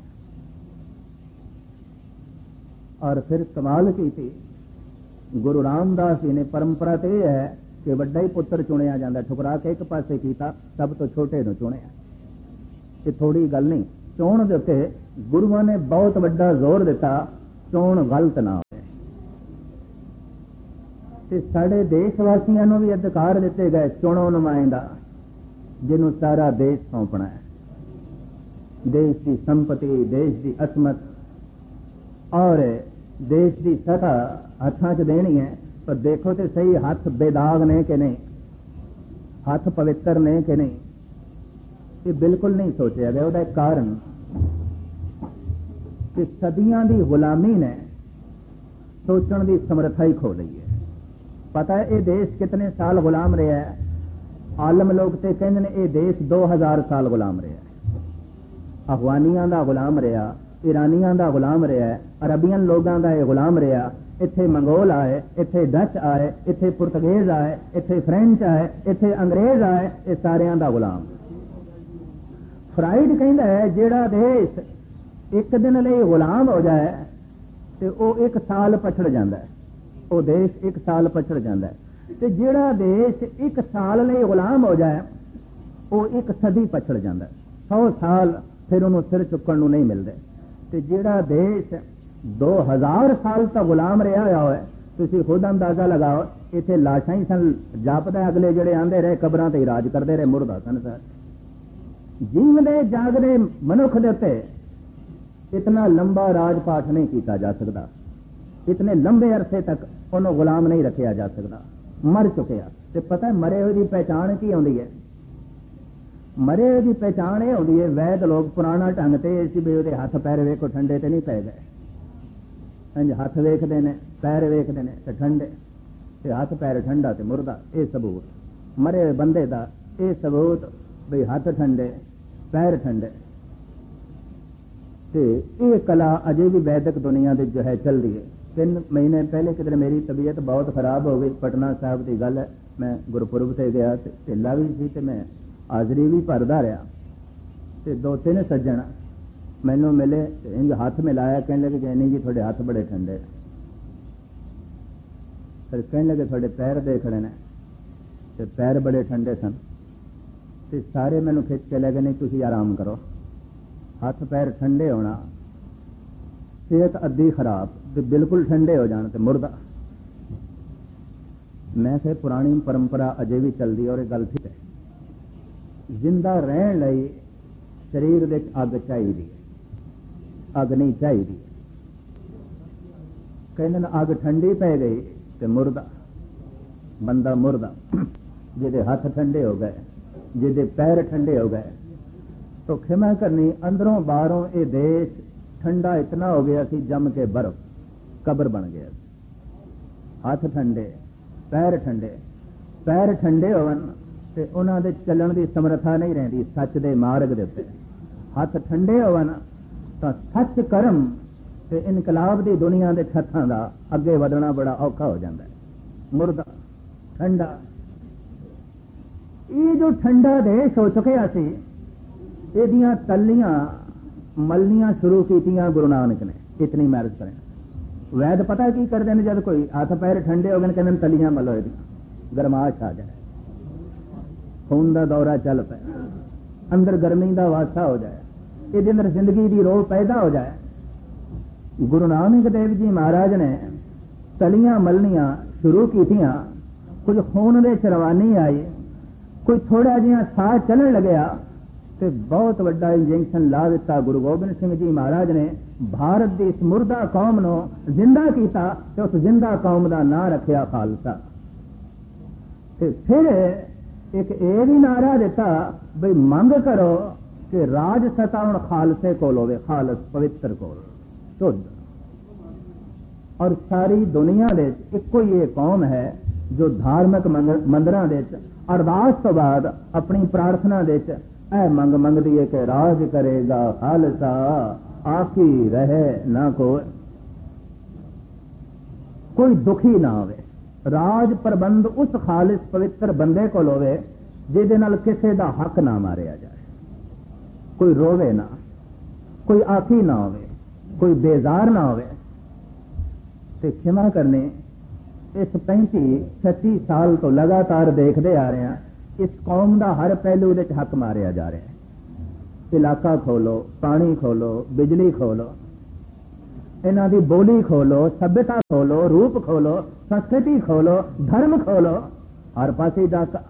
ਔਰ ਫਿਰ ਕਮਾਲ ਕੀਤੀ, ਗੁਰੂ ਰਾਮਦਾਸ ਜੀ ਨੇ ਪਰੰਪਰਾ ਤੇ ਇਹ ਹੈ ਕਿ ਵੱਡਾ ਹੀ ਪੁੱਤਰ ਚੁਣਿਆ ਜਾਂਦਾ, ਠੁਕਰਾ ਕੇ ਇੱਕ ਪਾਸੇ ਕੀਤਾ, ਸਭ ਤੋਂ ਛੋਟੇ ਨੂੰ ਚੁਣਿਆ। ਇਹ ਥੋੜੀ ਗੱਲ ਨਹੀਂ, ਚੋਣ ਦੇ ਉੱਤੇ ਗੁਰੂਆਂ ਨੇ ਬਹੁਤ ਵੱਡਾ ਜ਼ੋਰ ਦਿੱਤਾ, ਚੋਣ ਗਲਤ ਨਾ ਹੋਵੇ। ਤੇ ਸਾਡੇ ਦੇਸ਼ ਵਾਸੀਆਂ ਨੂੰ ਵੀ ਅਧਿਕਾਰ ਦਿੱਤੇ ਗਏ, ਚੁਣੋ ਨੁਮਾਇੰਦਾ ਜਿਹਨੂੰ ਸਾਰਾ ਦੇਸ਼ ਸੌਂਪਣਾ ਹੈ, ਦੇਸ਼ ਦੀ ਸੰਪਤੀ, ਦੇਸ਼ ਦੀ ਅਸਮਤ ਔਰ ਦੇਸ਼ ਦੀ ਸਤਾ ਹੱਥਾਂ 'ਚ ਦੇਣੀ ਹੈ। ਪਰ ਦੇਖੋ ਤੇ ਸਹੀ, ਹੱਥ ਬੇਦਾਗ ਨੇ ਕਿ ਨਹੀਂ, ਹੱਥ ਪਵਿੱਤਰ ਨੇ ਕਿ ਨਹੀਂ, ਇਹ ਬਿਲਕੁਲ ਨਹੀਂ ਸੋਚਿਆ ਗਿਆ। ਉਹਦਾ ਇੱਕ ਕਾਰਨ ਕਿ ਸਦੀਆਂ ਦੀ ਗੁਲਾਮੀ ਨੇ ਸੋਚਣ ਦੀ ਸਮਰੱਥਾ ਹੀ ਖੋ ਲਈ ਹੈ। ਪਤਾ ਹੈ ਇਹ ਦੇਸ਼ ਕਿਤਨੇ ਸਾਲ ਗੁਲਾਮ ਰਿਹਾ ਹੈ? ਆਲਮ ਲੋਕ ਤੇ ਕਹਿੰਦੇ ਨੇ ਇਹ ਦੇਸ਼ ਦੋ ਹਜ਼ਾਰ ਸਾਲ ਗੁਲਾਮ ਰਿਹਾ ਹੈ। ਅਫਗਾਨੀਆਂ ਦਾ ਗੁਲਾਮ ਰਿਹਾ, ਈਰਾਨੀਆਂ ਦਾ ਗੁਲਾਮ ਰਿਹਾ, ਅਰਬੀਅਨ ਲੋਕਾਂ ਦਾ ਇਹ ਗੁਲਾਮ ਰਿਹਾ। ਇੱਥੇ ਮੰਗੋਲ ਆਏ, ਇੱਥੇ ਡੱਚ ਆਏ, ਇੱਥੇ ਪੁਰਤਗੇਜ਼ ਆਏ, ਇੱਥੇ ਫ੍ਰੈਂਚ ਆਏ, ਇੱਥੇ ਅੰਗਰੇਜ਼ ਆਏ, ਇਹ ਸਾਰਿਆਂ ਦਾ ਗੁਲਾਮ। ਫਰਾਇਡ ਕਹਿੰਦਾ ਹੈ ਜਿਹੜਾ ਦੇਸ਼ ਇੱਕ ਦਿਨ ਲਈ ਗੁਲਾਮ ਹੋ ਜਾਏ ਤੇ ਉਹ ਇੱਕ ਸਾਲ ਪਛੜ ਜਾਂਦਾ ਹੈ, ਉਹ ਦੇਸ਼ ਇੱਕ ਸਾਲ ਪਛੜ ਜਾਂਦਾ ਹੈ। ਤੇ ਜਿਹੜਾ ਦੇਸ਼ ਇੱਕ ਸਾਲ ਲਈ ਗੁਲਾਮ ਹੋ ਜਾਏ ਉਹ ਇੱਕ ਸਦੀ ਪਛੜ ਜਾਂਦਾ ਹੈ, ਸੌ ਸਾਲ ਫਿਰ ਉਹਨੂੰ ਸਿਰ ਚੁੱਕਣ ਨੂੰ ਨਹੀਂ ਮਿਲਦੇ। ਤੇ ਜਿਹੜਾ ਦੇਸ਼ ਦੋ ਹਜ਼ਾਰ ਸਾਲ ਤੱਕ ਗੁਲਾਮ ਰਿਹਾ ਹੋਇਆ ਹੋਏ, ਤੁਸੀਂ ਖੁਦ ਅੰਦਾਜ਼ਾ ਲਗਾਓ, ਇੱਥੇ ਲਾਸ਼ਾਂ ਹੀ ਸਨ ਜਾਪਦਾ, ਅਗਲੇ ਜਿਹੜੇ ਆਂਦੇ ਰਹੇ ਕਬਰਾਂ ਤੇ ਰਾਜ ਕਰਦੇ ਰਹੇ, ਮੁਰਦਾ ਸਨ। ਸਰ ਜੀਵਦੇ ਜਾਗਦੇ ਮਨੁੱਖ ਦੇ ਉੱਤੇ ਇਤਨਾ ਲੰਬਾ ਰਾਜ ਪਾਠ ਨਹੀਂ ਕੀਤਾ ਜਾ ਸਕਦਾ, ਇਤਨੇ ਲੰਬੇ ਅਰਸੇ ਤੱਕ ਉਹਨੂੰ ਗੁਲਾਮ ਨਹੀਂ ਰੱਖਿਆ ਜਾ ਸਕਦਾ। ਮਰ ਚੁੱਕਿਆ ਤੇ ਪਤਾ ਮਰੇ ਹੋਏ ਦੀ ਪਹਿਚਾਣ ਕੀ ਆਉਂਦੀ ਹੈ? ਮਰੇ ਹੋਏ ਦੀ ਪਹਿਚਾਣ ਇਹ ਆਉਂਦੀ ਹੈ, ਵੈਦ ਲੋਕ ਪੁਰਾਣਾ ਢੰਗ ਤੇ ਇਸ ਵੀ ਉਹਦੇ ਹੱਥ ਪੈਰ ਵੇਖੋ ਠੰਡੇ ਤੇ ਨਹੀਂ ਪੈ ਗਏ, ਇੰਜ ਹੱਥ ਵੇਖਦੇ ਨੇ, ਪੈਰ ਵੇਖਦੇ ਨੇ ਤੇ ਠੰਡੇ, ਤੇ ਹੱਥ ਪੈਰ ਠੰਡਾ ਤੇ ਮੁਰਦਾ। ਇਹ ਸਬੂਤ ਮਰੇ ਹੋਏ ਬੰਦੇ ਦਾ, ਇਹ ਸਬੂਤ ਬਈ ਹੱਥ ਠੰਡੇ ਪੈਰ ਠੰਡੇ। ਤੇ ਇਹ ਕਲਾ ਅਜੇ ਵੀ ਵੈਦਿਕ ਦੁਨੀਆ ਦੇ ਜੋ ਹੈ ਚੱਲਦੀ ਹੈ। ਤਿੰਨ ਮਹੀਨੇ ਪਹਿਲੇ ਕਿਧਰ ਮੇਰੀ ਤਬੀਅਤ ਬਹੁਤ ਖਰਾਬ ਹੋ ਗਈ, ਪਟਨਾ ਸਾਹਿਬ ਦੀ ਗੱਲ ਹੈ, ਮੈਂ ਗੁਰਪੁਰਬ ਤੇ ਗਿਆ ਤੇ ਢਿੱਲਾ ਵੀ ਸੀ ਤੇ ਮੈਂ ਹਾਜ਼ਰੀ ਵੀ ਭਰਦਾ ਰਿਹਾ। ਤੇ ਦੋ ਤਿੰਨ ਸੱਜਣ ਮੈਨੂੰ ਮਿਲੇ, ਇੰਜ ਹੱਥ ਮਿਲਾਇਆ, ਕਹਿਣ ਲੱਗੇ ਕਿ ਨਹੀਂ ਜੀ ਤੁਹਾਡੇ ਹੱਥ ਬੜੇ ਠੰਡੇ। ਫਿਰ ਕਹਿਣ ਲੱਗੇ ਤੁਹਾਡੇ ਪੈਰ ਦੇਖਣੇ ਨੇ, ਤੇ ਪੈਰ ਬੜੇ ਠੰਡੇ ਸਨ। ਤੇ ਸਾਰੇ ਮੈਨੂੰ ਖਿੱਚ ਕੇ ਲੈ ਗਏ, ਨਹੀਂ ਤੁਸੀਂ ਆਰਾਮ ਕਰੋ, ਹੱਥ ਪੈਰ ਠੰਡੇ ਹੋਣਾ, ਸਿਹਤ ਅੱਧੀ ਖਰਾਬ ਤੇ ਬਿਲਕੁਲ ਠੰਡੇ ਹੋ ਜਾਣ ਤੇ ਮੁਰਦਾ। ਮੈਂ ਕਿਹਾ ਪੁਰਾਣੀ ਪਰੰਪਰਾ ਅਜੇ ਵੀ ਚੱਲਦੀ ਔਰ ਇਹ ਗੱਲ ਠੀਕ ਹੈ। ਜ਼ਿੰਦਾ ਰਹਿਣ ਲਈ ਸਰੀਰ ਵਿੱਚ ਅੱਗ ਚਾਹੀਦੀ ਹੈ, ਅੱਗ ਨਹੀਂ ਚਾਹੀਦੀ। ਕਹਿੰਦੇ ਨੇ ਅੱਗ ਠੰਡੀ ਪੈ ਗਈ ਤੇ ਮੁਰਦਾ, ਬੰਦਾ ਮੁਰਦਾ। ਜਿਹਦੇ ਹੱਥ ਠੰਡੇ ਹੋ ਗਏ, ਜਿਹਦੇ ਪੈਰ ਠੰਡੇ ਹੋ ਗਏ, तो क्षमा करनी अंदरों बाहरों ये देश ठंडा इतना हो गया सी, जम के बर्फ कब्र बन गया। हाथ ठंडे पैर ठंडे, पैर ठंडे होवन ते उन्हां दे चलण दी समर्था नहीं रहिंदी सच दे मार्ग दे उत्ते। हाथ ठंडे होवन तां सच कर्म ते इनकलाब दी दुनिया दे छत्थां दा अगे वधना बड़ा औखा हो जांदा है। मुर्दा ठंडा, ये जो ठंडा देश हो चुकिया सी, ਇਹਦੀਆਂ ਤਲੀਆਂ ਮਲਣੀਆਂ ਸ਼ੁਰੂ ਕੀਤੀਆਂ ਗੁਰੂ ਨਾਨਕ ਨੇ। ਇਤਨੀ ਮੈਰਿਜ ਕਰੇ ਵੈਦ ਪਤਾ ਕੀ ਕਰਦੇ ਨੇ, ਜਦ ਕੋਈ ਹੱਥ ਪੈਰ ਠੰਡੇ ਹੋ ਗਏ ਕਹਿੰਦੇ ਨੇ ਤਲੀਆਂ ਮਲੋ, ਇਹਦੀਆਂ ਗਰਮਾਸ਼ ਆ ਜਾਏ, ਖੂਨ ਦਾ ਦੌਰਾ ਚੱਲ ਪਏ, ਅੰਦਰ ਗਰਮੀ ਦਾ ਵਾਸਾ ਹੋ ਜਾਏ, ਇਹਦੇ ਅੰਦਰ ਜ਼ਿੰਦਗੀ ਦੀ ਰੋਹ ਪੈਦਾ ਹੋ ਜਾਏ। ਗੁਰੂ ਨਾਨਕ ਦੇਵ ਜੀ ਮਹਾਰਾਜ ਨੇ ਤਲੀਆਂ ਮਲਣੀਆਂ ਸ਼ੁਰੂ ਕੀਤੀਆਂ। ਕੁਝ ਖੂਨ ਦੇ ਚ ਰਵਾਨੀ ਆਈ, ਕੋਈ ਥੋੜਾ ਜਿਹਾ ਸਾਹ ਚੱਲਣ ਲੱਗਿਆ ਤੇ ਬਹੁਤ ਵੱਡਾ ਇੰਜੈਕਸ਼ਨ ਲਾ ਦਿੱਤਾ। ਗੁਰੂ ਗੋਬਿੰਦ ਸਿੰਘ ਜੀ ਮਹਾਰਾਜ ਨੇ ਭਾਰਤ ਦੀ ਇਸ ਮੁਰਦਾ ਕੌਮ ਨੂੰ ਜ਼ਿੰਦਾ ਕੀਤਾ ਤੇ ਉਸ ਜ਼ਿੰਦਾ ਕੌਮ ਦਾ ਨਾਂ ਰੱਖਿਆ ਖਾਲਸਾ। ਤੇ ਫਿਰ ਇੱਕ ਇਹ ਵੀ ਨਾਰਾ ਦਿੱਤਾ ਬਈ ਮੰਗ ਕਰੋ ਕਿ ਰਾਜ ਸਤਾ ਹੁਣ ਖਾਲਸੇ ਕੋਲ ਹੋਵੇ, ਖਾਲਸ ਪਵਿੱਤਰ ਕੋਲ ਸ਼ੁੱਧ। ਔਰ ਸਾਰੀ ਦੁਨੀਆ ਦੇ ਇੱਕੋ ਹੀ ਇਹ ਕੌਮ ਹੈ ਜੋ ਧਾਰਮਿਕ ਮੰਦਰਾਂ ਦੇ ਵਿੱਚ ਅਰਦਾਸ ਤੋਂ ਬਾਅਦ ਆਪਣੀ ਪ੍ਰਾਰਥਨਾ ਦੇ ਵਿੱਚ ਇਹ ਮੰਗ ਮੰਗਦੀ ਹੈ ਕਿ ਰਾਜ ਕਰੇਗਾ ਖਾਲਸਾ, ਆਖੀ ਰਹੇ ਨਾ ਕੋਈ, ਕੋਈ ਦੁਖੀ ਨਾ ਹੋਵੇ। ਰਾਜ ਪ੍ਰਬੰਧ ਉਸ ਖਾਲਿਸ ਪਵਿੱਤਰ ਬੰਦੇ ਕੋਲ ਹੋਵੇ ਜਿਹਦੇ ਨਾਲ ਕਿਸੇ ਦਾ ਹੱਕ ਨਾ ਮਾਰਿਆ ਜਾਏ, ਕੋਈ ਰੋਵੇ ਨਾ, ਕੋਈ ਆਖੀ ਨਾ ਹੋਵੇ, ਕੋਈ ਬੇਜ਼ਾਰ ਨਾ ਹੋਵੇ। ਤੇ ਖਿਮਾ ਕਰਨੀ इस पैंती छत्ती साल तो लगातार देखते आ रहे हैं, इस कौम का हर पहलू दे हक मारिया जा रहा है। इलाका खोलो, पानी खोलो, बिजली खोलो, इन्हां दी बोली खोलो, सभ्यता खोलो, रूप खोलो, संस्कृति खोलो, धर्म खोलो, हर पासे डाका।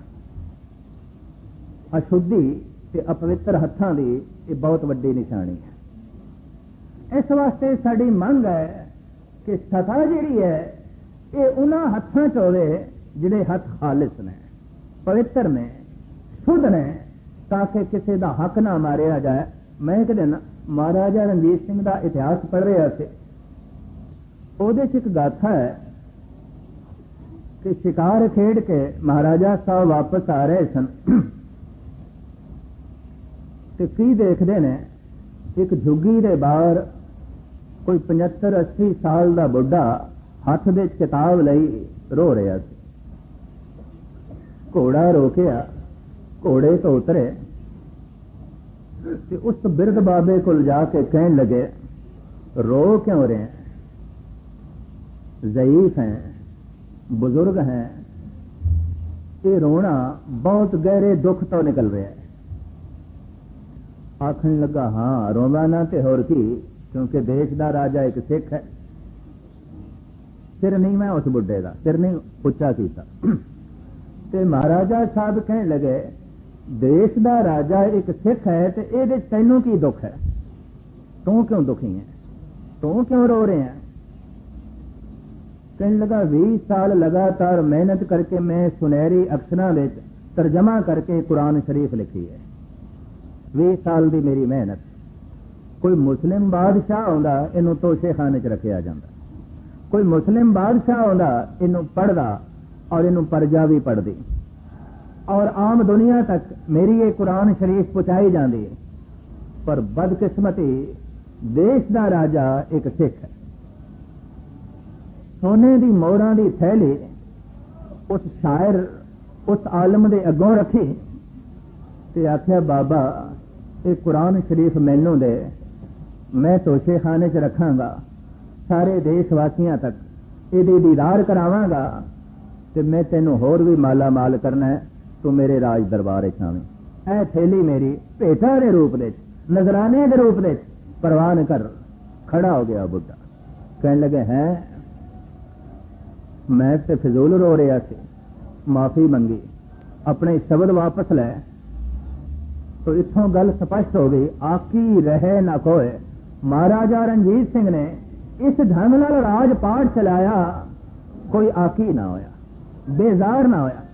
अशुद्धि ते अपवित्र हत्थां दी ये बहुत वड्डी निशानी है। इस वास्ते साडी मंग है कि सता जिहड़ी है ये उन्हां हत्थां च होवे जिहड़े हथ खालिस ने, पवित्र ने, शुद्ध ने, ताकि किसी का हक ना मारिया जाए। मैं एक दिन महाराजा रणजीत सिंह का इतिहास पढ़ रहा थे, ਉਹਦੇ ਚ एक गाथा है कि शिकार खेड के महाराजा साहब वापस आ रहे सन ते की देखते ने एक झुग्गी दे बाहर कोई पचहत्तर अस्सी साल का बुढ़ा हथ दे किताब लई रो रहा सी। घोड़ा रोकिया, घोड़े तो उतरे ते उस बिरध बाबे को जाके कहने लगे, रो क्यों रहे हैं? ज़ईफ हैं, बुजुर्ग हैं, ये रोना बहुत गहरे दुख तो निकल रहा है। आखन लगा, हाँ रोना ना ते होर की, क्योंकि देश का राजा एक सिख है। सिर नहीं मैं उस बुढ़े का सिर नहीं उच्चा किया। ते महाराजा साहब कहने लगे, देश का राजा एक सिख है तो ये तैनू की दुख है? तू क्यों दुखी है? तू क्यों रो रहे हैं? कहने लगा, बीस साल लगातार मेहनत करके मैं सुनहरी अक्षरां विच तर्जमा करके कुरान शरीफ लिखी है। बीस साल की मेरी मेहनत। कोई मुस्लिम बादशाह आंदा इनू तोशे खाने च रखिया जांदा, कोई मुस्लिम बादशाह आंदा इनू पढ़दा और इनू परजा भी पढ़दी, और आम दुनिया तक मेरी ये कुरान शरीफ पहुंचाई जाती। पर बदकिस्मती देश का राजा एक सिख है। सोने की मोहरां की थैली उस शायर उस आलम के अगों रखी ते आख्या, बाबा ये कुरान शरीफ मैनू दे, मैं तोशे खाने च रखांगा, सारे देशवासियों तक ये दीदार करावांगा ते मैं तेनू होर भी माला माल करना है, तू मेरे राज दरबार आवें। ऐ थैली मेरी भेटा के रूप दे, नजराने के रूप दे परवान कर। खड़ा हो गया बुढ़ा, कहने लगे, हैं मैं ते फिजूल रो रहा सी, माफी मंगी, अपने शब्द वापस लै। तो इत्थों गल स्पष्ट हो गई, आकी रहे ना कोई। महाराजा रणजीत सिंह ने इस ढंग नाल राज पाठ चलाया, कोई आकी ना होया, बेजार ना होया,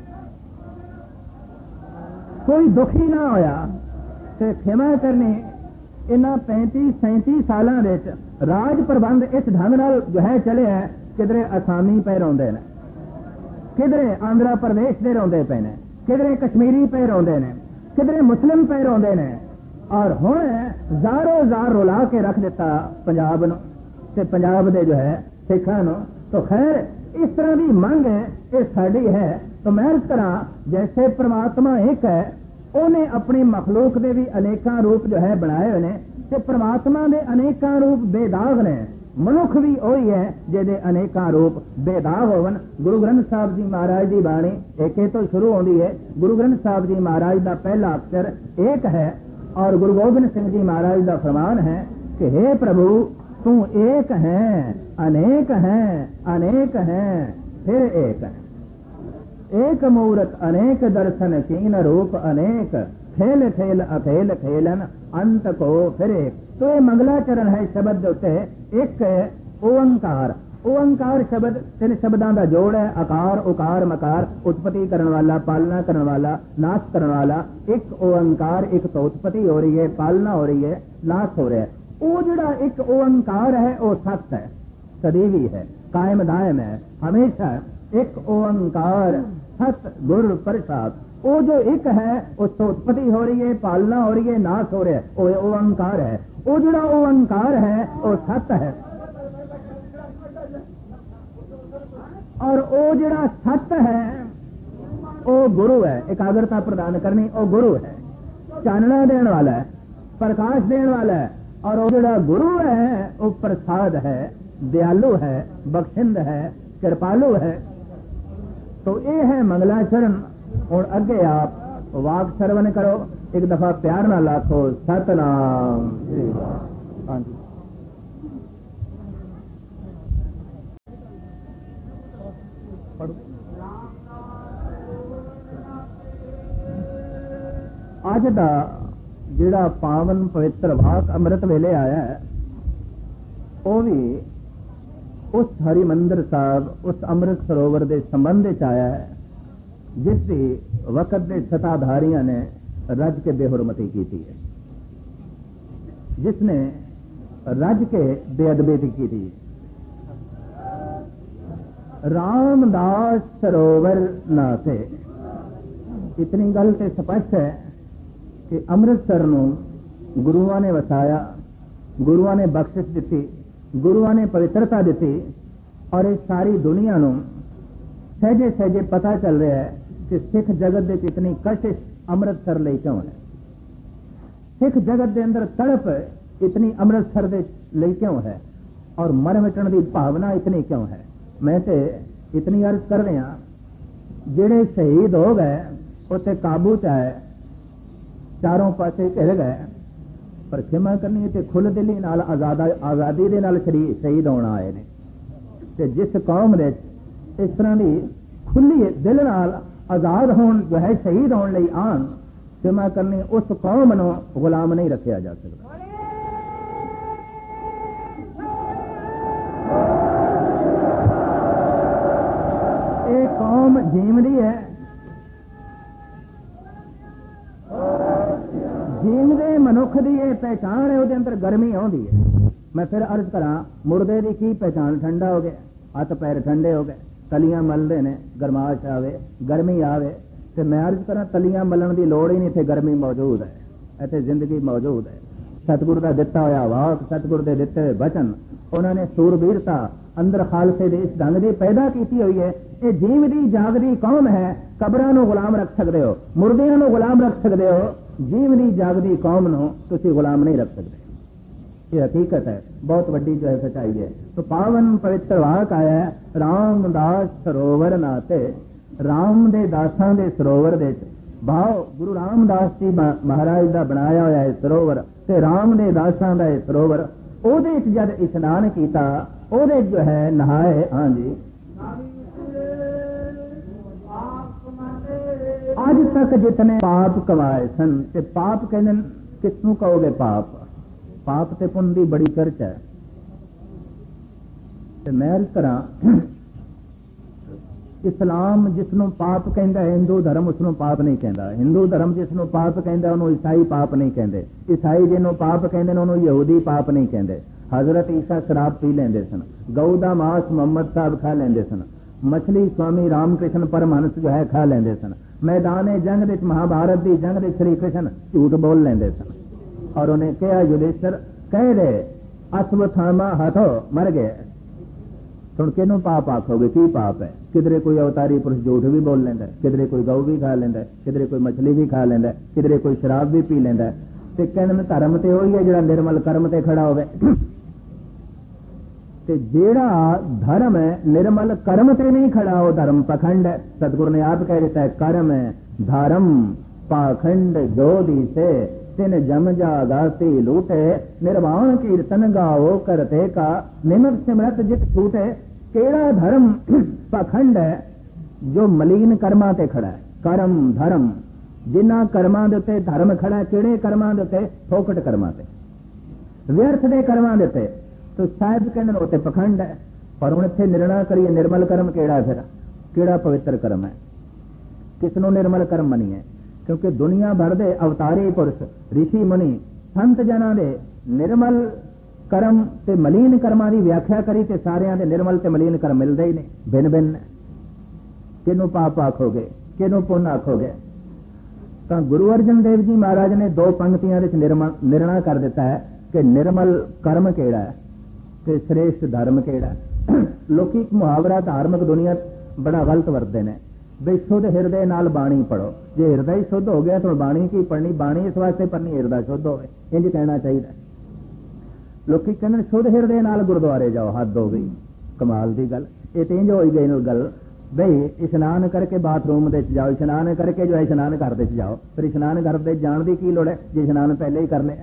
कोई दुखी ना होया। ते क्षमा करनी, इन्हां पैंती सैंती सालां विच राज प्रबंध इस ढंग नाल जो है चले है। किधरे असामी पे रोंदे ने, किधरे आंध्र प्रदेश के रोंदे पे ने, किधरे कश्मीरी पे रोंदे ने, किधरे मुस्लिम पे रोंदे ने, और हुण जारो जार रुला के रख दिता पंजाब नूं ते पंजाब दे जो है सिखां नूं। तो खैर इस तरह की मंग है, ये साडी है। तो मैं अर्ज करा, जैसे परमात्मा एक है, उन्हें अपनी मखलूक दे भी अनेकां रूप जो है बनाए हुए ने, ते परमात्मा दे अनेकां रूप बेदाग ने। मनुख भी वही है जिहदे अनेकां रूप बेदाग होवन। गुरु ग्रंथ साहब जी महाराज की बाणी एक तो शुरू होती है। गुरु ग्रंथ साहब जी महाराज का पहला अक्षर एक है, और गुरु गोबिंद सिंह जी महाराज का फरमान है कि हे प्रभु तू एक है, अनेक है, अनेक है, फिर एक है। एक मूरत अनेक दर्शन कीन रूप अनेक, खेल खेल अखेल खेलन अंत को फिर एक। तो ये मंगलाचरण है शब्द उत्ते एक ओंकार। ओंकार शब्द तीन शब्दों का जोड़ है, आकार उकार मकार, उत्पत्ति करने वाला, पालना करने वाला, नाश करने वाला। एक ओंकार, एक तो उत्पत्ति हो रही है, पालना हो रही है, नाश हो रहा है। वो जड़ा एक ओंकार है वो सत्य है, सदैवी है, कायम दायम है, हमेशा। एक ओंकार सत गुर प्रसाद, वो जो एक है उससे उत्पत्ति हो रही है, पालना हो रही है, नाश हो रहा है, वो ओंकार है। वो जड़ा ओंकार है वो सत्य है, और वो जड़ा सत्य है वो गुरु है। एकाग्रता प्रदान करनी, वो गुरु है, चानना देने वाला है, प्रकाश देने वाला है। और वो जड़ा गुरु है वो प्रसाद है, दयालु है, बख्शिंद है, कृपालु है। तो ये है मंगलाचरण। और अगे आप वाक श्रवण करो, एक दफा प्यार ना लाखो सतनाम श्री वाहिगुरू। हाँ जी, अज का जिहड़ा पावन पवित्र वाक अमृत वेले आया है, वो भी उस हरिमंदिर साहब, उस अमृत सरोवर के संबंध च आया है, जिसकी वक्त के सताधारियों ने रज के बेहुरमती की है, जिसने रज के बेअदबी की थी। रामदास सरोवर नाते इतनी गल तो स्पष्ट है कि अमृतसर नूं गुरुआं ने वसाया, गुरुआं ने बख्शिश दी, गुरुआं ने पवित्रता दी, और इस सारी दुनिया नूं सहजे सहजे पता चल रहा है कि सिख जगत दे इतनी कशिश अमृतसर ले क्यों है, सिख जगत के अंदर तड़प इतनी अमृतसर दे ले क्यों है, और मर मिटण की भावना इतनी क्यों है। मैं तो इतनी अर्ज कर रहा, जेड़े शहीद हो गए उत्ते काबू च आए, चारों पासे घिर गए, पर खिमा करनी ते खुल दिली नाल आजादा आजादी दे नाल शहीद होना आए ने। ते जिस कौम दे इस तरह की खुली दिल नाल आजाद होन जो है शहीद होने लई आन, खिमा करनी उस कौम नूं गुलाम नहीं रखा जा सकता। ये कौम जीवदी है, जीवदे मनुख की यह पहचान है, उसके अंदर गर्मी आती है। मैं फिर अर्ज करा, मुर्दे की की पहचान, ठंडा हो गया, हथ पैर ठंडे हो गए, तलियां मलते ने, गरमाश आवे, गर्मी आवे, तो मैं अर्ज करा तलियां मलन की लोड़ ही नहीं, इतने गर्मी मौजूद है, इतने जिंदगी मौजूद है। सतगुरु का दिता होया वाक, सतगुरु के दिते हुए वचन, उन्होंने सूरबीरता अंदर खालसे दे इस ढंग की पैदा की हुई है। ये जीवदी जागदी कौम है, कबरां नूं गुलाम रख सकते हो, मुर्दियां नूं गुलाम रख सकते हो, जीवदी जागदी कौम नूं तुसीं गुलाम नहीं रख सकते। ये हकीकत है, बहुत वड्डी जो है सच्चाई है। तो पावन पवित्र वाक आया है, रामदास सरोवर नाते, राम दे दासां दे सरोवर दे भाव गुरु रामदास जी महाराज का बनाया होया है सरोवर, ते राम दे दासां दा सरोवर, ओदे च जद इशनान कीता, ओदे जो है नहाए। हाँ जी, आज तक जितने पाप कमाए सन, ते पाप कहने किसनू कहोगे पाप, पाप ते पुण्य की बड़ी चर्चा है। ते मैं इस तरह इस्लाम जिसनों पाप कहता है, हिंदू धर्म उसनों पाप नहीं कहता, हिंदू धर्म जिसनों पाप कहता उन्होंने ईसाई पाप नहीं कहते, ईसाई जिन्हों पाप कहते उन्होंने यहूदी पाप नहीं कहते। हजरत ईसा शराब पी लेंदे सन, गऊ का मांस मोहम्मद साहब खा लेंदे सन, मछली स्वामी रामकृष्ण परमहंस जो है खा लेंदे सन, मैदान जंग दे महाभारत की जंग दे श्री कृष्ण झूठ बोल लेंदे सन, और उन्हें कहा युधिष्ठिर कह दे अश्वत्थामा हथो मर गए, सुन किनू पाप आखोगे, की पाप है। किधरे कोई अवतारी पुरुष झूठ भी बोल लेंदा, किधरे कोई गऊ भी खा लेंदा, किधरे कोई मछली भी खा लेंदा, किधरे कोई शराब भी पी लेंदा। ते कहने धर्म ते वही है जिहड़ा निर्मल कर्म ते खड़ा होवे, ते जेड़ा धर्म है निर्मल कर्म ते नहीं खड़ा, वो धर्म पखंड है। सतगुरु ने आप कह देता है, कर्म धर्म पाखंड जो दिसे तिन जम जा गाती लूटे, निर्वाण कीर्तन गाओ करते का निमक सिमरत जित छूटे। केड़ा धर्म पखंड है जो मलीन कर्मां ते खड़ा है, कर्म धर्म जिन्हां कर्मां दे उत्ते धर्म खड़ा है, किहड़े कर्मां दे उत्ते, फोकट कर्मां ते, व्यर्थ दे कर्मां दे उत्ते, तो शायद कहने उत्ते पखंड है। पर हुण इत्थे निर्णय करिए निर्मल कर्म केड़ा है, फिर केड़ा पवित्र कर्म है, किसनों निर्मल कर्म मनीए। क्योंकि दुनिया भर दे अवतारी पुरुष ऋषि मुनि संत जना दे निर्मल कर्म ते मलीन कर्मां दी व्याख्या करी, ते सारियां दे निर्मल ते मलीन कर्म मिलदे ही नहीं, भिन्न भिन्न। किनू पाप आखोगे, किनू पुण्य आखोगे। तो गुरु अर्जन देव जी महाराज ने दो पंक्तियां विच निर्णय कर दिता है कि निर्मल कर्म केड़ा है ते श्रेष्ठ धर्म केड़ा है। लोकी मुहावरा धार्मिक दुनिया बड़ा गलत वरतदे ने, बे शुद्ध हिरदे नाल बाणी पढ़ो, जे हिरदा शुद्ध हो गया तो बाणी की पढ़नी, बाणी इस वास्ते पढ़नी हिरदा शुद्ध होवे, इंज कहना चाहिए। लोकी कहंदे शुद्ध हिरदे नाल गुरुद्वारे जाओ, हद हो गई, कमाल दी गल। ये तो इंज हो गई गल बई इशनान करके बाथरूम दे जाओ, इशनान करके जो है इशनान घर दे जाओ, फिर इशनान घर दे जाण दी की लोड़ है जे इशनान पहले ही कर लिया।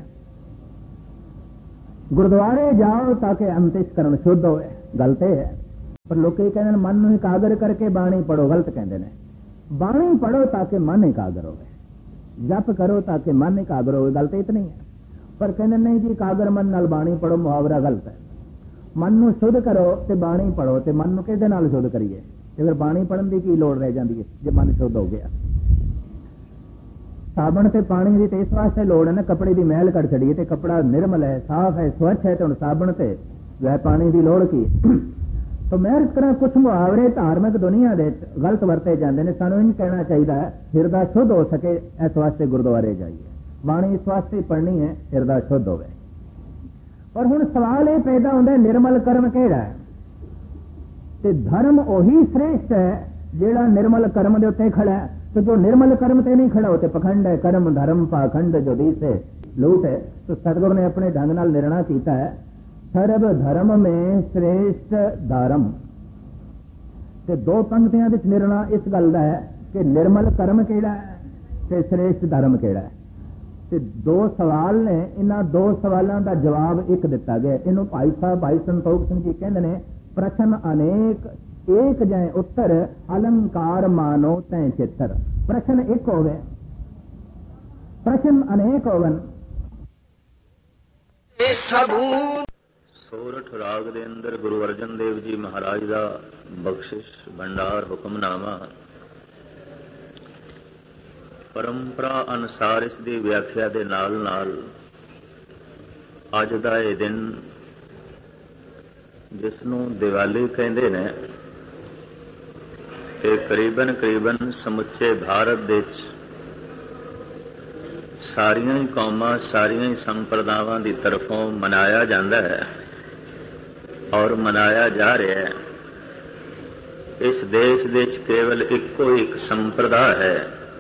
गुरुद्वारे जाओ ताकि अंतिशकरण शुद्ध होए, गलत है। पर लोग कहते हैं मन नूं एकागर करके बाणी पढ़ो, गलत कहते हैं। बाणी पढ़ो ताकि मन एकागर होवे, जप करो ताकि मन एकागर होवे, गलत इतनी है। पर कहते नहीं जी एकागर मन नाल बाणी पढ़ो, मुहावरा गलत है। मन नूं शुद्ध करो ते बाणी पढ़ो, ते मन नूं किहदे नाल शुद्ध करिए? ते फिर बाणी पढ़न दी की लोड़ रह जाती है जे मन शुद्ध हो गया। साबण ते पानी की तो इस वास्ते लोड़ है ना, कपड़े की मैल कट छड़िए तो कपड़ा निर्मल है, साफ है, स्वच्छ है, तो हम साबण से जो है पानी की लोड़ की। तो मैं इस तरह कुछ मुहावरे धार्मिक दुनिया दे गलत वरते जाते हैं। सानू इन कहना चाहिए हिरदा शुद्ध हो सके, इस वास्ते गुरुद्वारे जाइए, बाणी इस वास्ते पढ़नी है हिरदा शुद्ध होवे। पर हुण सवाल ये पैदा होता है निर्मल कर्म केड़ा है? ते धर्म ओही श्रेष्ठ है जेड़ा निर्मल कर्म दे उत्ते खड़ा है। तो जो निर्मल कर्म ते नहीं खड़ा होते पखंड है, कर्म धर्म पाखंड जो दी से लूट है। तो सतगुरु ने अपने ढंग नाल निर्णय किया है सर्व धर्म में श्रेष्ठ धर्म। ते दो पंक्तियां विच निर्णय इस गल दा है कि निर्मल कर्म केड़ा है ते श्रेष्ठ धर्म केड़ा है। ते दो सवाल ने, इन्हां दो सवालों का जवाब एक दिता गया। इन्हों भाई साहब भाई संतोख सिंह जी कहते हैं प्रश्न अनेक एक जाए उत्तर अलंकार मानो तय चित्र। प्रश्न एक हो गए, प्रश्न अनेक होवन। सोरठ राग दे अंदर गुरु अर्जन देव जी महाराज का बख्शिश भंडार हुक्मनामा परंपरा अनुसार इस दी व्याख्या दे नाल नाल अज दा ये दिन जिसनों दिवाली कहते ने ते करीबन करीबन समुचे भारत दे सारियां ही कौमां सारियां ही संप्रदावां दी तरफों मनाया जाता है और मनाया जा रहा है। इस देश दे केवल इको एक संप्रदाय है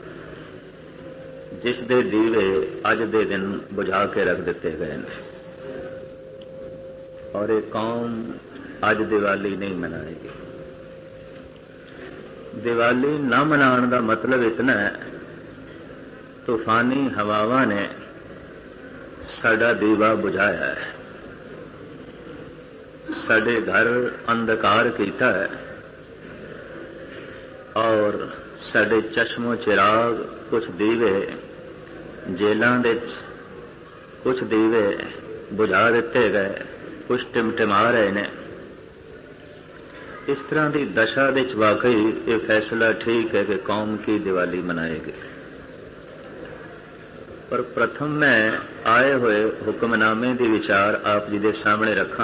जिस दे दीवे अज दे दिन बुझा के रख दिते गए हैं और एक कौम अज दिवाली नहीं मनाएगी। दिवाली न मनाने का मतलब इतना है तूफानी हवावां ने साडा दीवा बुझाया है, साडे घर अंधकार किया है और साडे चश्मो चिराग कुछ दीवे जेलों दे कुछ दीवे बुझा दिते गए, कुछ टिमटिमा रहे ने। इस तरह की दशा विच वाकई ये फैसला ठीक है कि कौम की दिवाली मनाएगी। पर प्रथम मैं आए हुए हुक्मनामे की विचार आप जी के सामने रखा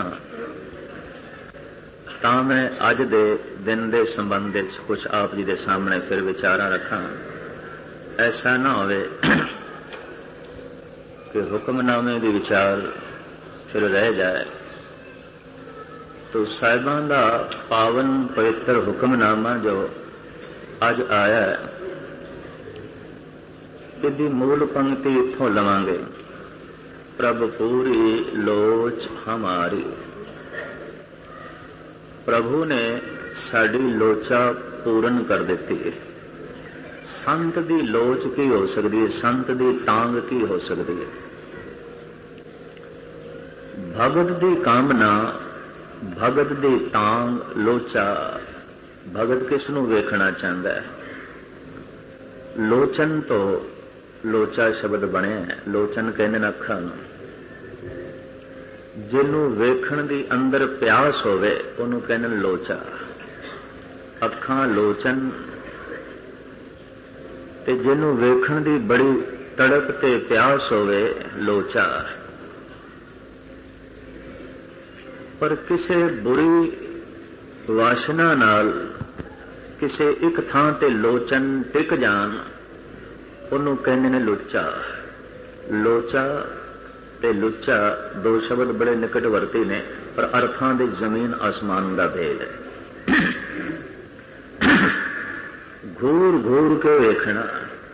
तां मैं अज दे दिन के संबंध में कुछ आप जी के सामने फिर विचार रखा। ऐसा ना होवे कि हुक्मनामे के विचार फिर रह जाए। तो साहिबान का पावन पवित्र हुक्मनामा जो अज आया है इसकी मूल पंक्ति इत्थों लवांगे, प्रभु पूरी लोच हमारी। प्रभु ने साड़ी लोचा पूर्ण कर दी है। संत की लोच की हो सकती है, संत की टांग की हो सकती है। भगत की कामना, भगत की टांग, लोचा। भगत किसनू वेखना चाहता है? लोचन तो लोचा शब्द बने है। लोचन कहने न अखां नूं, जिन्नू वेखण दी अंदर प्यास होवे उन्हों कहने लोचा। अखां लोचन ते जिन्नू वेखण दी बड़ी तड़प ते प्यास होवे लोचा। पर किसे बुरी वासना नाल किसे एक थां ते लोचन टिक जान उन्हों कहने ने लुच्चा। लोचा ते लुच्चा दो शब्द बड़े निकट वरती ने पर अर्थां दे जमीन आसमान का भेद है। घूर घूर के वेखना,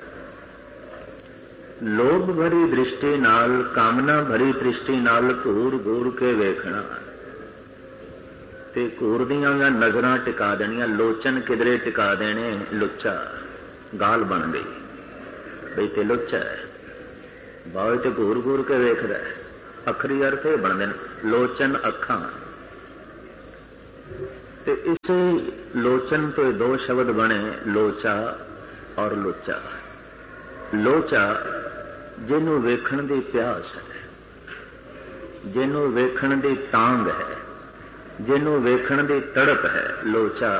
लोभ भरी दृष्टि नाल, कामना भरी दृष्टि नाल घूर घूर के वेखना। ਤੇ ਘੂਰਦੀਆਂ ਹੋਈਆਂ ਨਜ਼ਰਾਂ ਟਿਕਾ ਦੇਣੀਆਂ, ਲੋਚਨ ਕਿਧਰੇ ਟਿਕਾ ਦੇਣੇ, ਲੁੱਚਾ ਗਾਲ ਬਣ ਗਈ ਬਈ ਤੇ ਲੁੱਚਾ ਹੈ। ਬਾਹਰ ਤੇ ਘੂਰ ਘੂਰ ਕੇ ਵੇਖਦਾ, ਅਖਰੀ ਅਰਥ ਇਹ ਬਣਦੇ ਨੇ, ਲੋਚਨ ਅੱਖਾਂ। ਤੇ ਇਸੇ ਲੋਚਨ ਤੋਂ ਦੋ ਸ਼ਬਦ ਬਣੇ, ਲੋਚਾ ਔਰ ਲੁੱਚਾ। ਲੋਚਾ ਜਿਹਨੂੰ ਵੇਖਣ ਦੀ ਪਿਆਸ ਹੈ, ਜਿਹਨੂੰ ਵੇਖਣ ਦੀ ਤਾਂਗ ਹੈ, ਜਿਹਨੂੰ ਵੇਖਣ ਦੀ ਤੜਪ ਹੈ, ਲੋਚਾ।